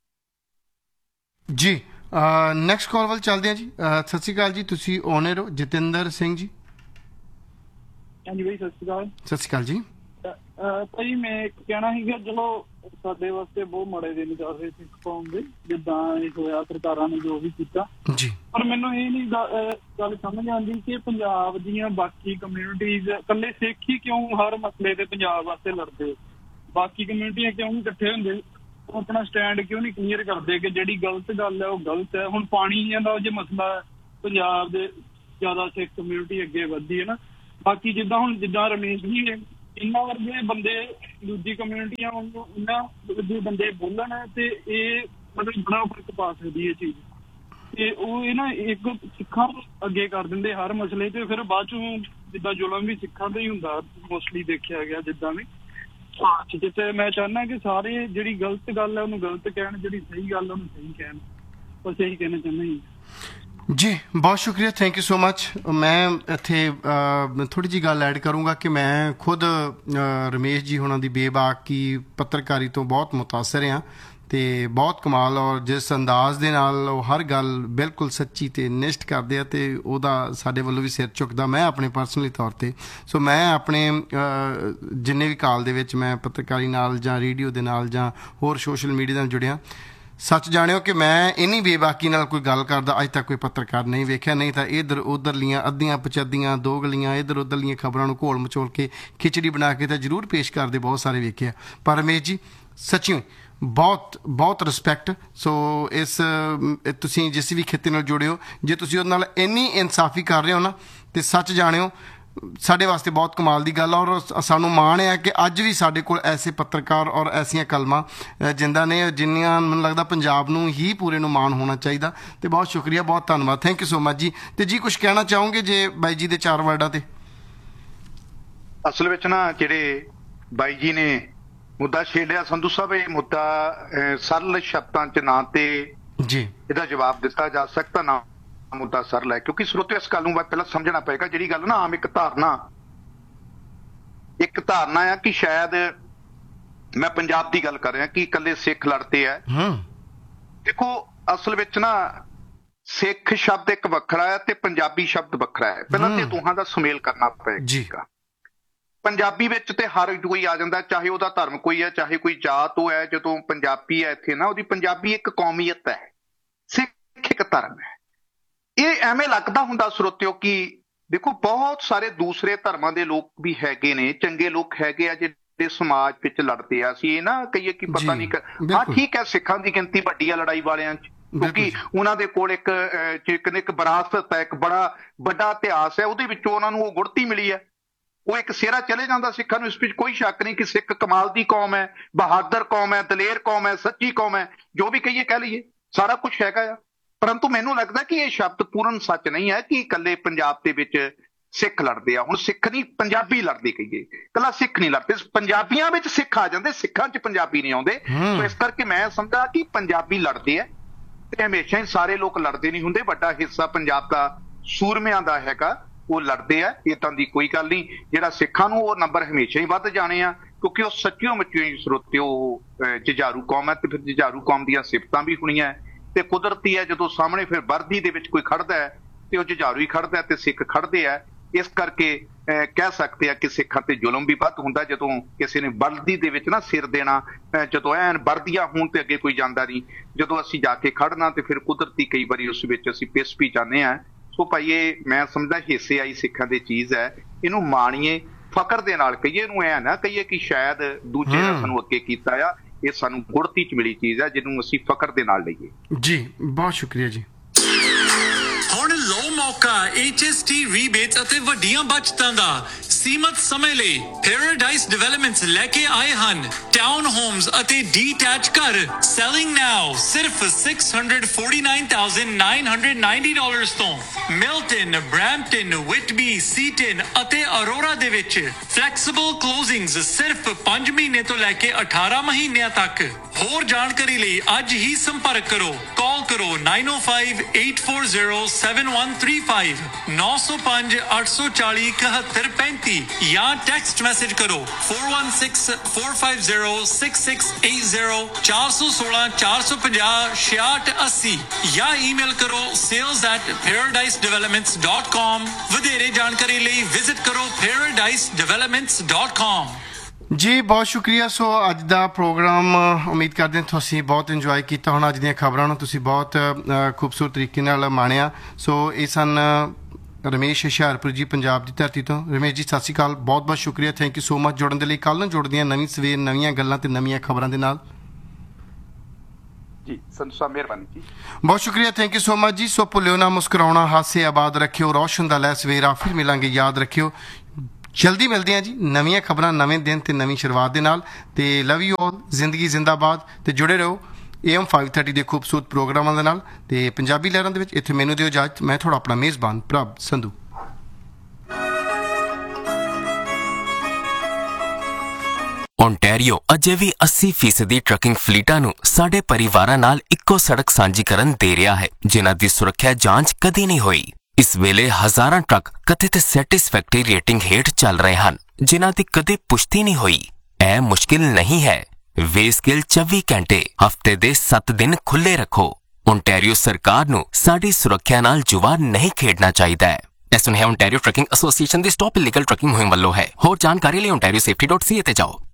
ਜੀ। ਨੈਕਸਟ ਕਾਲ ਵੱਲ ਚੱਲਦੇ ਹਾਂ ਜੀ। ਸਤਿ ਸ਼੍ਰੀ ਅਕਾਲ ਜੀ, ਤੁਸੀਂ ਓਨਰ ਹੋ? ਜਤਿੰਦਰ ਸਿੰਘ ਜੀ। ਹਾਂਜੀ ਬਾਈ, ਸਤਿ ਸ਼੍ਰੀ ਅਕਾਲ। ਸਤਿ ਸ਼੍ਰੀ ਅਕਾਲ ਜੀ। ਭਾਈ ਮੈਂ ਇੱਕ ਕਹਿਣਾ ਸੀਗਾ, ਚਲੋ ਸਾਡੇ ਵਾਸਤੇ ਬਹੁਤ ਮਾੜੇ ਦਿਨ ਚੱਲ ਰਹੇ ਸਿੱਖ ਕੌਮ ਦੇ, ਜਿੱਦਾਂ ਇਹ ਹੋਇਆ ਸਰਕਾਰਾਂ ਨੇ ਜੋ ਵੀ ਕੀਤਾ ਜੀ। ਪਰ ਮੈਨੂੰ ਇਹ ਨਹੀਂ ਗੱਲ ਸਮਝ ਆਉਂਦੀ ਕਿ ਪੰਜਾਬ ਦੀਆਂ ਬਾਕੀ ਕਮਿਊਨਿਟੀਜ਼, ਇਕੱਲੇ ਸਿੱਖ ਹੀ ਕਿਉਂ ਹਰ ਮਸਲੇ ਤੇ ਪੰਜਾਬ ਵਾਸਤੇ ਲੜਦੇ? ਬਾਕੀ ਕਮਿਊਨਿਟੀਆਂ ਕਿਉਂ ਨਹੀਂ ਇਕੱਠੇ ਹੁੰਦੇ? ਉਹ ਆਪਣਾ ਸਟੈਂਡ ਕਿਉਂ ਨਹੀਂ ਕਲੀਅਰ ਕਰਦੇ ਕਿ ਜਿਹੜੀ ਗਲਤ ਗੱਲ ਹੈ ਉਹ ਗਲਤ ਹੈ? ਹੁਣ ਪਾਣੀ ਦਾ ਜੇ ਮਸਲਾ ਪੰਜਾਬ ਦੇ ਜ਼ਿਆਦਾ ਸਿੱਖ ਕਮਿਊਨਿਟੀ ਅੱਗੇ ਵੱਧਦੀ ਹੈ ਨਾ, ਬਾਕੀ ਜਿੱਦਾਂ ਹੁਣ ਜਿੱਦਾਂ ਰਮੇਸ਼ ਜੀ ਇਹਨਾਂ ਵਰਗੇ ਬੰਦੇ ਦੂਜੀ ਕਮਿਊਨਿਟੀਆਂ ਉਹਨਾਂ ਵਰਗੇ ਬੰਦੇ ਬੋਲਣ ਤੇ ਇਹ ਮਤਲਬ ਬੜਾ ਫਰਕ ਪਾ ਸਕਦੀ ਹੈ ਚੀਜ਼। ਤੇ ਉਹ ਇਹ ਨਾ ਇੱਕ ਸਿੱਖਾਂ ਅੱਗੇ ਕਰ ਦਿੰਦੇ ਹਰ ਮਸਲੇ ਤੇ, ਫਿਰ ਬਾਅਦ ਚੋਂ ਜਿੱਦਾਂ ਜ਼ੁਲਮ ਵੀ ਸਿੱਖਾਂ ਦਾ ਹੀ ਹੁੰਦਾ ਮੋਸਟਲੀ ਦੇਖਿਆ ਗਿਆ ਜਿੱਦਾਂ ਵੀ। ਤੇ ਮੈਂ ਚਾਹੁੰਦਾ ਕਿ ਸਾਰੇ ਜਿਹੜੀ ਗਲਤ ਗੱਲ ਹੈ ਉਹਨੂੰ ਗਲਤ ਕਹਿਣ, ਜਿਹੜੀ ਸਹੀ ਗੱਲ ਉਹਨੂੰ ਸਹੀ ਕਹਿਣ, ਬਸ ਇਹੀ ਕਹਿਣਾ ਚਾਹੁੰਦਾ ਜੀ। ਜੀ ਬਹੁਤ ਸ਼ੁਕਰੀਆ, ਥੈਂਕ ਯੂ ਸੋ ਮਚ। ਮੈਂ ਇੱਥੇ ਥੋੜ੍ਹੀ ਜਿਹੀ ਗੱਲ ਐਡ ਕਰੂੰਗਾ ਕਿ ਮੈਂ ਖੁਦ ਰਮੇਸ਼ ਜੀ ਹੋਣਾ ਦੀ ਬੇਬਾਕੀ ਪੱਤਰਕਾਰੀ ਤੋਂ ਬਹੁਤ ਮੁਤਾਸਰ ਹਾਂ ਅਤੇ ਬਹੁਤ ਕਮਾਲ, ਔਰ ਜਿਸ ਅੰਦਾਜ਼ ਦੇ ਨਾਲ ਉਹ ਹਰ ਗੱਲ ਬਿਲਕੁਲ ਸੱਚੀ ਅਤੇ ਨਿਸ਼ਟ ਕਰਦੇ ਆ ਅਤੇ ਉਹਦਾ ਸਾਡੇ ਵੱਲੋਂ ਵੀ ਸਿਰ ਝੁਕਦਾ ਮੈਂ ਆਪਣੇ ਪਰਸਨਲੀ ਤੌਰ 'ਤੇ। ਸੋ ਮੈਂ ਆਪਣੇ ਜਿੰਨੇ ਵੀ ਕਾਲ ਦੇ ਵਿੱਚ ਮੈਂ ਪੱਤਰਕਾਰੀ ਨਾਲ ਜਾਂ ਰੇਡੀਓ ਦੇ ਨਾਲ ਜਾਂ ਹੋਰ ਸੋਸ਼ਲ ਮੀਡੀਆ ਨਾਲ ਜੁੜਿਆ, ਸੱਚ ਜਾਣਿਓ ਕਿ ਮੈਂ ਇੰਨੀ ਬੇਬਾਕੀ ਨਾਲ ਕੋਈ ਗੱਲ ਕਰਦਾ ਅੱਜ ਤੱਕ ਕੋਈ ਪੱਤਰਕਾਰ ਨਹੀਂ ਵੇਖਿਆ। ਨਹੀਂ ਤਾਂ ਇੱਧਰ ਉੱਧਰਲੀਆਂ ਅੱਧੀਆਂ ਪਚੱਧੀਆਂ ਦੋਗਲੀਆਂ ਇੱਧਰ ਉੱਧਰਲੀਆਂ ਖਬਰਾਂ ਨੂੰ ਘੋਲ ਮਚੋਲ ਕੇ ਖਿਚੜੀ ਬਣਾ ਕੇ ਤਾਂ ਜ਼ਰੂਰ ਪੇਸ਼ ਕਰਦੇ ਬਹੁਤ ਸਾਰੇ ਵੇਖਿਆ। ਪਰ ਰਮੇਸ਼ ਜੀ ਸੱਚਿਓ ਬਹੁਤ ਬਹੁਤ ਰਿਸਪੈਕਟ। ਸੋ ਇਸ ਤੁਸੀਂ ਜਿਸ ਵੀ ਖਿੱਤੇ ਨਾਲ ਜੁੜੇ ਹੋ, ਜੇ ਤੁਸੀਂ ਉਹਦੇ ਨਾਲ ਇੰਨੀ ਇਨਸਾਫੀ ਕਰ ਰਹੇ ਹੋ ਨਾ, ਅਤੇ ਸੱਚ ਜਾਣਿਓ ਸਾਡੇ ਵਾਸਤੇ ਬਹੁਤ ਕਮਾਲ ਦੀ ਗੱਲ ਆ। ਔਰ ਸਾਨੂੰ ਮਾਣ ਹੈ ਕਿ ਅੱਜ ਵੀ ਸਾਡੇ ਕੋਲ ਐਸੇ ਪੱਤਰਕਾਰ ਔਰ ਐਸੀਆਂ ਕਲਮਾਂ ਜਿੰਦਾ ਨੇ ਜਿੰਨੀਆਂ ਮੈਨੂੰ ਲੱਗਦਾ ਪੰਜਾਬ ਨੂੰ ਹੀ ਪੂਰੇ ਨੂੰ ਮਾਣ ਹੋਣਾ ਚਾਹੀਦਾ। ਅਤੇ ਬਹੁਤ ਸ਼ੁਕਰੀਆ, ਬਹੁਤ ਧੰਨਵਾਦ, ਥੈਂਕ ਯੂ ਸੋ ਮਚ ਜੀ। ਅਤੇ ਜੀ ਕੁਛ ਕਹਿਣਾ ਚਾਹੋਗੇ ਜੇ ਬਾਈ ਜੀ ਦੇ ਚਾਰ ਵਰਡਾਂ 'ਤੇ? ਅਸਲ ਵਿੱਚ ਨਾ ਜਿਹੜੇ ਬਾਈ ਜੀ ਨੇ ਮੁੱਦਾ ਛੇੜਿਆ ਸੰਧੂ ਸਾਹਿਬ, ਇਹ ਮੁੱਦਾ ਸਰਲ ਸ਼ਬਦਾਂ 'ਚ ਨਾ ਤੇ ਜੀ ਇਹਦਾ ਜਵਾਬ ਦਿੱਤਾ ਜਾ ਸਕਦਾ ਨਾ ਮੁੱਦਾ ਸਰਲ ਹੈ, ਕਿਉਂਕਿ ਸਰੋਤਿਓ ਇਸ ਗੱਲ ਨੂੰ ਪਹਿਲਾਂ ਸਮਝਣਾ ਪਏਗਾ। ਜਿਹੜੀ ਗੱਲ ਨਾ ਆਮ ਇੱਕ ਧਾਰਨਾ ਇੱਕ ਧਾਰਨਾ ਆ ਕਿ ਸ਼ਾਇਦ ਮੈਂ ਪੰਜਾਬ ਦੀ ਗੱਲ ਕਰ ਰਿਹਾ ਕਿ ਇਕੱਲੇ ਸਿੱਖ ਲੜਦੇ ਆ। ਦੇਖੋ ਅਸਲ ਵਿੱਚ ਨਾ ਸਿੱਖ ਸ਼ਬਦ ਇੱਕ ਵੱਖਰਾ ਹੈ ਤੇ ਪੰਜਾਬੀ ਸ਼ਬਦ ਵੱਖਰਾ ਹੈ। ਪਹਿਲਾਂ ਤੇ ਦੋਹਾਂ ਦਾ ਸੁਮੇਲ ਕਰਨਾ ਪਏਗਾ। ਪੰਜਾਬੀ ਵਿੱਚ ਤੇ ਹਰ ਕੋਈ ਆ ਜਾਂਦਾ, ਚਾਹੇ ਉਹਦਾ ਧਰਮ ਕੋਈ ਹੈ, ਚਾਹੇ ਕੋਈ ਜਾਤ ਉਹ ਹੈ। ਜਦੋਂ ਪੰਜਾਬੀ ਹੈ ਇੱਥੇ ਨਾ, ਉਹਦੀ ਪੰਜਾਬੀ ਇੱਕ ਕੌਮੀਅਤ ਹੈ, ਸਿੱਖ ਇੱਕ ਧਰਮ ਹੈ। ਇਹ ਐਵੇਂ ਲੱਗਦਾ ਹੁੰਦਾ ਸਰੋਤਿਓ ਕਿ ਦੇਖੋ ਬਹੁਤ ਸਾਰੇ ਦੂਸਰੇ ਧਰਮਾਂ ਦੇ ਲੋਕ ਵੀ ਹੈਗੇ ਨੇ, ਚੰਗੇ ਲੋਕ ਹੈਗੇ ਆ ਜਿਹੜੇ ਸਮਾਜ ਵਿੱਚ ਲੜਦੇ ਆ। ਅਸੀਂ ਇਹ ਨਾ ਕਹੀਏ ਕਿ ਪਤਾ ਨਹੀਂ, ਹਾਂ ਠੀਕ ਹੈ ਸਿੱਖਾਂ ਦੀ ਗਿਣਤੀ ਵੱਡੀ ਆ ਲੜਾਈ ਵਾਲਿਆਂ 'ਚ, ਕਿਉਂਕਿ ਉਹਨਾਂ ਦੇ ਕੋਲ ਇੱਕ ਇੱਕ ਵਿਰਾਸਤ ਹੈ, ਇੱਕ ਬੜਾ ਵੱਡਾ ਇਤਿਹਾਸ ਹੈ, ਉਹਦੇ ਵਿੱਚੋਂ ਉਹਨਾਂ ਨੂੰ ਉਹ ਗੁੜਤੀ ਮਿਲੀ ਹੈ। ਉਹ ਇੱਕ ਸਿਹਰਾ ਚਲੇ ਜਾਂਦਾ ਸਿੱਖਾਂ ਨੂੰ। ਇਸ ਵਿੱਚ ਕੋਈ ਸ਼ੱਕ ਨਹੀਂ ਕਿ ਸਿੱਖ ਕਮਾਲ ਦੀ ਕੌਮ ਹੈ, ਬਹਾਦਰ ਕੌਮ ਹੈ, ਦਲੇਰ ਕੌਮ ਹੈ, ਸੱਚੀ ਕੌਮ ਹੈ, ਜੋ ਵੀ ਕਹੀਏ ਕਹਿ ਲਈਏ, ਸਾਰਾ ਕੁਛ ਹੈਗਾ ਆ। ਪਰੰਤੂ ਮੈਨੂੰ ਲੱਗਦਾ ਕਿ ਇਹ ਸ਼ਬਦ ਪੂਰਨ ਸੱਚ ਨਹੀਂ ਹੈ ਕਿ ਇਕੱਲੇ ਪੰਜਾਬ ਦੇ ਵਿੱਚ ਸਿੱਖ ਲੜਦੇ ਆ। ਹੁਣ ਸਿੱਖ ਨਹੀਂ ਪੰਜਾਬੀ ਲੜਦੇ ਕਹੀਏ, ਇਕੱਲਾ ਸਿੱਖ ਨਹੀਂ ਲੜਦੇ, ਪੰਜਾਬੀਆਂ ਵਿੱਚ ਸਿੱਖ ਆ ਜਾਂਦੇ, ਸਿੱਖਾਂ 'ਚ ਪੰਜਾਬੀ ਨਹੀਂ ਆਉਂਦੇ। ਸੋ ਇਸ ਕਰਕੇ ਮੈਂ ਸਮਝਦਾ ਕਿ ਪੰਜਾਬੀ ਲੜਦੇ ਆ ਤੇ ਹਮੇਸ਼ਾ ਹੀ ਸਾਰੇ ਲੋਕ ਲੜਦੇ ਨਹੀਂ ਹੁੰਦੇ। ਵੱਡਾ ਹਿੱਸਾ ਪੰਜਾਬ ਦਾ ਸੂਰਮਿਆਂ ਦਾ ਹੈਗਾ, ਉਹ ਲੜਦੇ ਆ, ਏਦਾਂ ਦੀ ਕੋਈ ਗੱਲ ਨਹੀਂ। ਜਿਹੜਾ ਸਿੱਖਾਂ ਨੂੰ ਉਹ ਨੰਬਰ ਹਮੇਸ਼ਾ ਹੀ ਵੱਧ ਜਾਣੇ ਆ, ਕਿਉਂਕਿ ਉਹ ਸੱਚਿਓ ਮੁੱਚਿਓ ਹੀ ਸਰੋਤਿਓ ਜੁਝਾਰੂ ਕੌਮ ਹੈ। ਤੇ ਫਿਰ ਜੁਝਾਰੂ ਕੌਮ ਦੀਆਂ ਸਿਫਤਾਂ ਵੀ ਹੋਣੀਆਂ ਤੇ ਕੁਦਰਤੀ ਹੈ। ਜਦੋਂ ਸਾਹਮਣੇ ਫਿਰ ਵਰਦੀ ਦੇ ਵਿੱਚ ਕੋਈ ਖੜਦਾ ਹੈ ਤੇ ਉਹ ਜੁਝਾਰੂ ਹੀ ਖੜਦਾ ਤੇ ਸਿੱਖ ਖੜਦੇ ਆ। ਇਸ ਕਰਕੇ ਕਹਿ ਸਕਦੇ ਆ ਕਿ ਸਿੱਖਾਂ ਤੇ ਜ਼ੁਲਮ ਵੀ ਵੱਧ ਹੁੰਦਾ ਜਦੋਂ ਕਿਸੇ ਨੇ ਵਰਦੀ ਦੇ ਵਿੱਚ ਨਾ ਸਿਰ ਦੇਣਾ, ਜਦੋਂ ਐਨ ਵਰਦੀਆਂ ਹੋਣ ਤੇ ਅੱਗੇ ਕੋਈ ਜਾਂਦਾ ਨਹੀਂ। ਜਦੋਂ ਅਸੀਂ ਜਾ ਕੇ ਖੜਨਾ ਤੇ ਫਿਰ ਕੁਦਰਤੀ ਕਈ ਵਾਰੀ ਉਸ ਵਿੱਚ ਅਸੀਂ ਪਿਸ ਵੀ ਜਾਂਦੇ ਹਾਂ। ਸੋ ਭਾਈ ਇਹ ਮੈਂ ਸਮਝਦਾ ਹਿੱਸੇ ਆਈ ਸਿੱਖਾਂ ਦੀ ਚੀਜ਼ ਹੈ, ਇਹਨੂੰ ਮਾਣੀਏ, ਫਕਰ ਦੇ ਨਾਲ ਕਹੀਏ, ਇਹਨੂੰ ਐ ਨਾ ਕਹੀਏ ਕਿ ਸ਼ਾਇਦ ਦੂਜੇ ਨੇ ਸਾਨੂੰ ਅੱਗੇ ਕੀਤਾ ਆ। ਇਹ ਸਾਨੂੰ ਗੁੜਤੀ 'ਚ ਮਿਲੀ ਚੀਜ਼ ਹੈ ਜਿਹਨੂੰ ਅਸੀਂ ਫਕਰ ਦੇ ਨਾਲ ਲਈਏ। ਜੀ ਬਹੁਤ ਸ਼ੁਕਰੀਆ ਜੀ। ਹੁਣ ਲਓ ਮੌਕਾ H S T ਰੀਬੇਟ ਅਤੇ ਵੱਡੀਆਂ ਬਚਤਾਂ ਦਾ ਸੀਮਤ ਸਮੇਂ ਲਈ ਪੈਰਾਡਾਈਸ ਡਿਵੈਲਪਮੈਂਟਸ ਲੈ ਕੇ ਆਏ ਹਨ ਟਾਊਨ ਹੋਮਸ ਅਤੇ ਡੀਟੈਚ ਘਰ ਸੈਲਿੰਗ ਨਾਓ ਸਿਰਫ six hundred forty-nine thousand nine hundred ninety dollars ਤੋਂ। ਮਿਲਟਨ, ਬਰੈਂਪਟਨ, ਵਿਟਬੀ, ਸੀਟਨ ਅਤੇ ਅਰੋਰਾ ਦੇ ਵਿੱਚ ਫਲੈਕਸੀਬਲ ਕਲੋਜ਼ਿੰਗਸ ਸਿਰਫ ਪੰਜ ਮਹੀਨੇ ਤੋਂ ਲੈ ਕੇ ਅਠਾਰਾਂ ਮਹੀਨਿਆਂ ਤੱਕ। ਹੋਰ ਜਾਣਕਾਰੀ ਲਈ ਅੱਜ ਹੀ ਸੰਪਰਕ ਕਰੋ। ਕਾਲ ਕਰੋ nine oh five eight four zero seven one three five nine oh five eight four zero seven one three five ਜਾਂ ਟੈਕਸਟ ਮੈਸੇਜ ਕਰੋ four one six four five zero six six eight zero four one six four five zero six six eight zero ਜਾਂ email ਕਰੋ sales at paradise developments dot com। ਵਧੇਰੇ ਜਾਣਕਾਰੀ ਲਈ visit ਕਰੋ paradise developments dot com। ਜੀ ਬਹੁਤ ਸ਼ੁਕਰੀਆ। ਸੋ ਅੱਜ ਦਾ ਪ੍ਰੋਗਰਾਮ ਉਮੀਦ ਕਰਦੇ ਹਾਂ ਤੁਸੀਂ ਬਹੁਤ ਇੰਜੋਏ ਕੀਤਾ ਹੋਣਾ। ਅੱਜ ਦੀਆਂ ਖਬਰਾਂ ਨੂੰ ਤੁਸੀਂ ਬਹੁਤ ਖੂਬਸੂਰਤ ਤਰੀਕੇ ਨਾਲ ਮਾਣਿਆ। ਸੋ ਇਹ ਸਨ ਰਮੇਸ਼ ਹੁਸ਼ਿਆਰਪੁਰ ਜੀ ਪੰਜਾਬ ਦੀ ਧਰਤੀ ਤੋਂ। ਰਮੇਸ਼ ਜੀ ਸਤਿ ਸ਼੍ਰੀ ਅਕਾਲ, ਬਹੁਤ ਬਹੁਤ ਸ਼ੁਕਰੀਆ, ਥੈਂਕ ਯੂ ਸੋ ਮਚ ਜੁੜਨ ਦੇ ਲਈ। ਕੱਲ੍ਹ ਨੂੰ ਜੁੜਦੀਆਂ ਨਵੀਂ ਸਵੇਰ ਨਵੀਆਂ ਗੱਲਾਂ ਤੇ ਨਵੀਆਂ ਖਬਰਾਂ ਦੇ ਨਾਲ। ਜੀ ਸੰਤੋਸ਼ ਸਾਹਿਬ ਮਿਹਰਬਾਨੀ ਜੀ, ਬਹੁਤ ਸ਼ੁਕਰੀਆ, ਥੈਂਕ ਯੂ ਸੋ ਮਚ ਜੀ। ਸੋ ਭੁੱਲਿਓ ਨਾ ਮੁਸਕਰਾਉਣਾ, ਹਾਸੇ ਆਬਾਦ ਰੱਖਿਓ, ਰੌਸ਼ਨ ਦਾ ਲੈ ਸਵੇਰਾ। ਫਿਰ ਮਿਲਾਂਗੇ, ਯਾਦ ਰੱਖਿਓ ਜਲਦੀ ਮਿਲਦੇ ਹਾਂ ਜੀ ਨਵੀਆਂ ਖਬਰਾਂ, ਨਵੇਂ ਦਿਨ ਤੇ ਨਵੀਂ ਸ਼ੁਰੂਆਤ ਦੇ ਨਾਲ। ਤੇ ਲਵ ਯੂ ਆਲ, ਜ਼ਿੰਦਗੀ ਜ਼ਿੰਦਾਬਾਦ, ਤੇ ਜੁੜੇ ਰਹੋ ਏ ਐਮ ਫਾਈਵ ਥਰਟੀ ਦੇ ਖੂਬਸੂਰਤ ਪ੍ਰੋਗਰਾਮਾਂ ਦੇ ਨਾਲ ਤੇ ਪੰਜਾਬੀ ਲਹਿਰਾਂ ਦੇ ਵਿੱਚ। ਇੱਥੇ ਮੈਨੂੰ ਦਿਓ ਇਜਾਜ਼ਤ, ਮੈਂ ਤੁਹਾਡਾ ਆਪਣਾ ਮੇਜ਼ਬਾਨ ਪ੍ਰਭ ਸੰਧੂ। ਓਨਟਾਰੀਓ ਅਜੇ ਵੀ ਅੱਸੀ ਫੀਸਦੀ ਟਰੱਕਿੰਗ ਫਲੀਟਾਂ ਨੂੰ ਸਾਡੇ ਪਰਿਵਾਰਾਂ ਨਾਲ ਇੱਕੋ ਸੜਕ ਸਾਂਝੀ ਕਰਨ ਦੇ ਰਿਹਾ ਹੈ, ਜਿਨ੍ਹਾਂ ਦੀ ਸੁਰੱਖਿਆ ਜਾਂਚ ਕਦੀ ਨਹੀਂ ਹੋਈ। ਇਸ ਵੇਲੇ ਹਜ਼ਾਰਾਂ ਟਰੱਕ ਕਥਿਤ ਸੈਟਿਸਫੈਕਟਰੀ ਰੇਟਿੰਗ ਹੇਠ ਚੱਲ ਰਹੇ ਹਨ, ਜਿਨ੍ਹਾਂ ਦੀ ਕਦੇ ਪੁਸ਼ਟੀ ਨਹੀਂ ਹੋਈ। ਇਹ ਮੁਸ਼ਕਿਲ ਨਹੀਂ ਹੈ। ਵੇਸਕੇਲ ਚੌਵੀ ਘੰਟੇ ਹਫ਼ਤੇ ਦੇ ਸੱਤ ਦਿਨ ਖੁੱਲ੍ਹੇ ਰੱਖੋ। ਓਨਟਾਰੀਓ ਸਰਕਾਰ ਨੂੰ ਸਾਡੀ ਸੁਰੱਖਿਆ ਨਾਲ ਜੁਆ ਨਹੀਂ ਖੇਡਣਾ ਚਾਹੀਦਾ ਹੈ। ਇਹ ਸੁਨੇਹਾ ਓਨਟਾਰੀਓ ਟਰੱਕਿੰਗ ਐਸੋਸੀਏਸ਼ਨ ਦੀ ਸਟਾਪ ਇਲੀਗਲ ਟਰੱਕਿੰਗ ਮੁਹਿੰਮ ਵੱਲੋਂ ਹੈ। ਹੋਰ ਜਾਣਕਾਰੀ ਲਈ ਓਨਟਾਰੀਓ ਸੇਫਟੀ ਡਾਟ ਸੀ ਏ ਤੇ ਜਾਓ।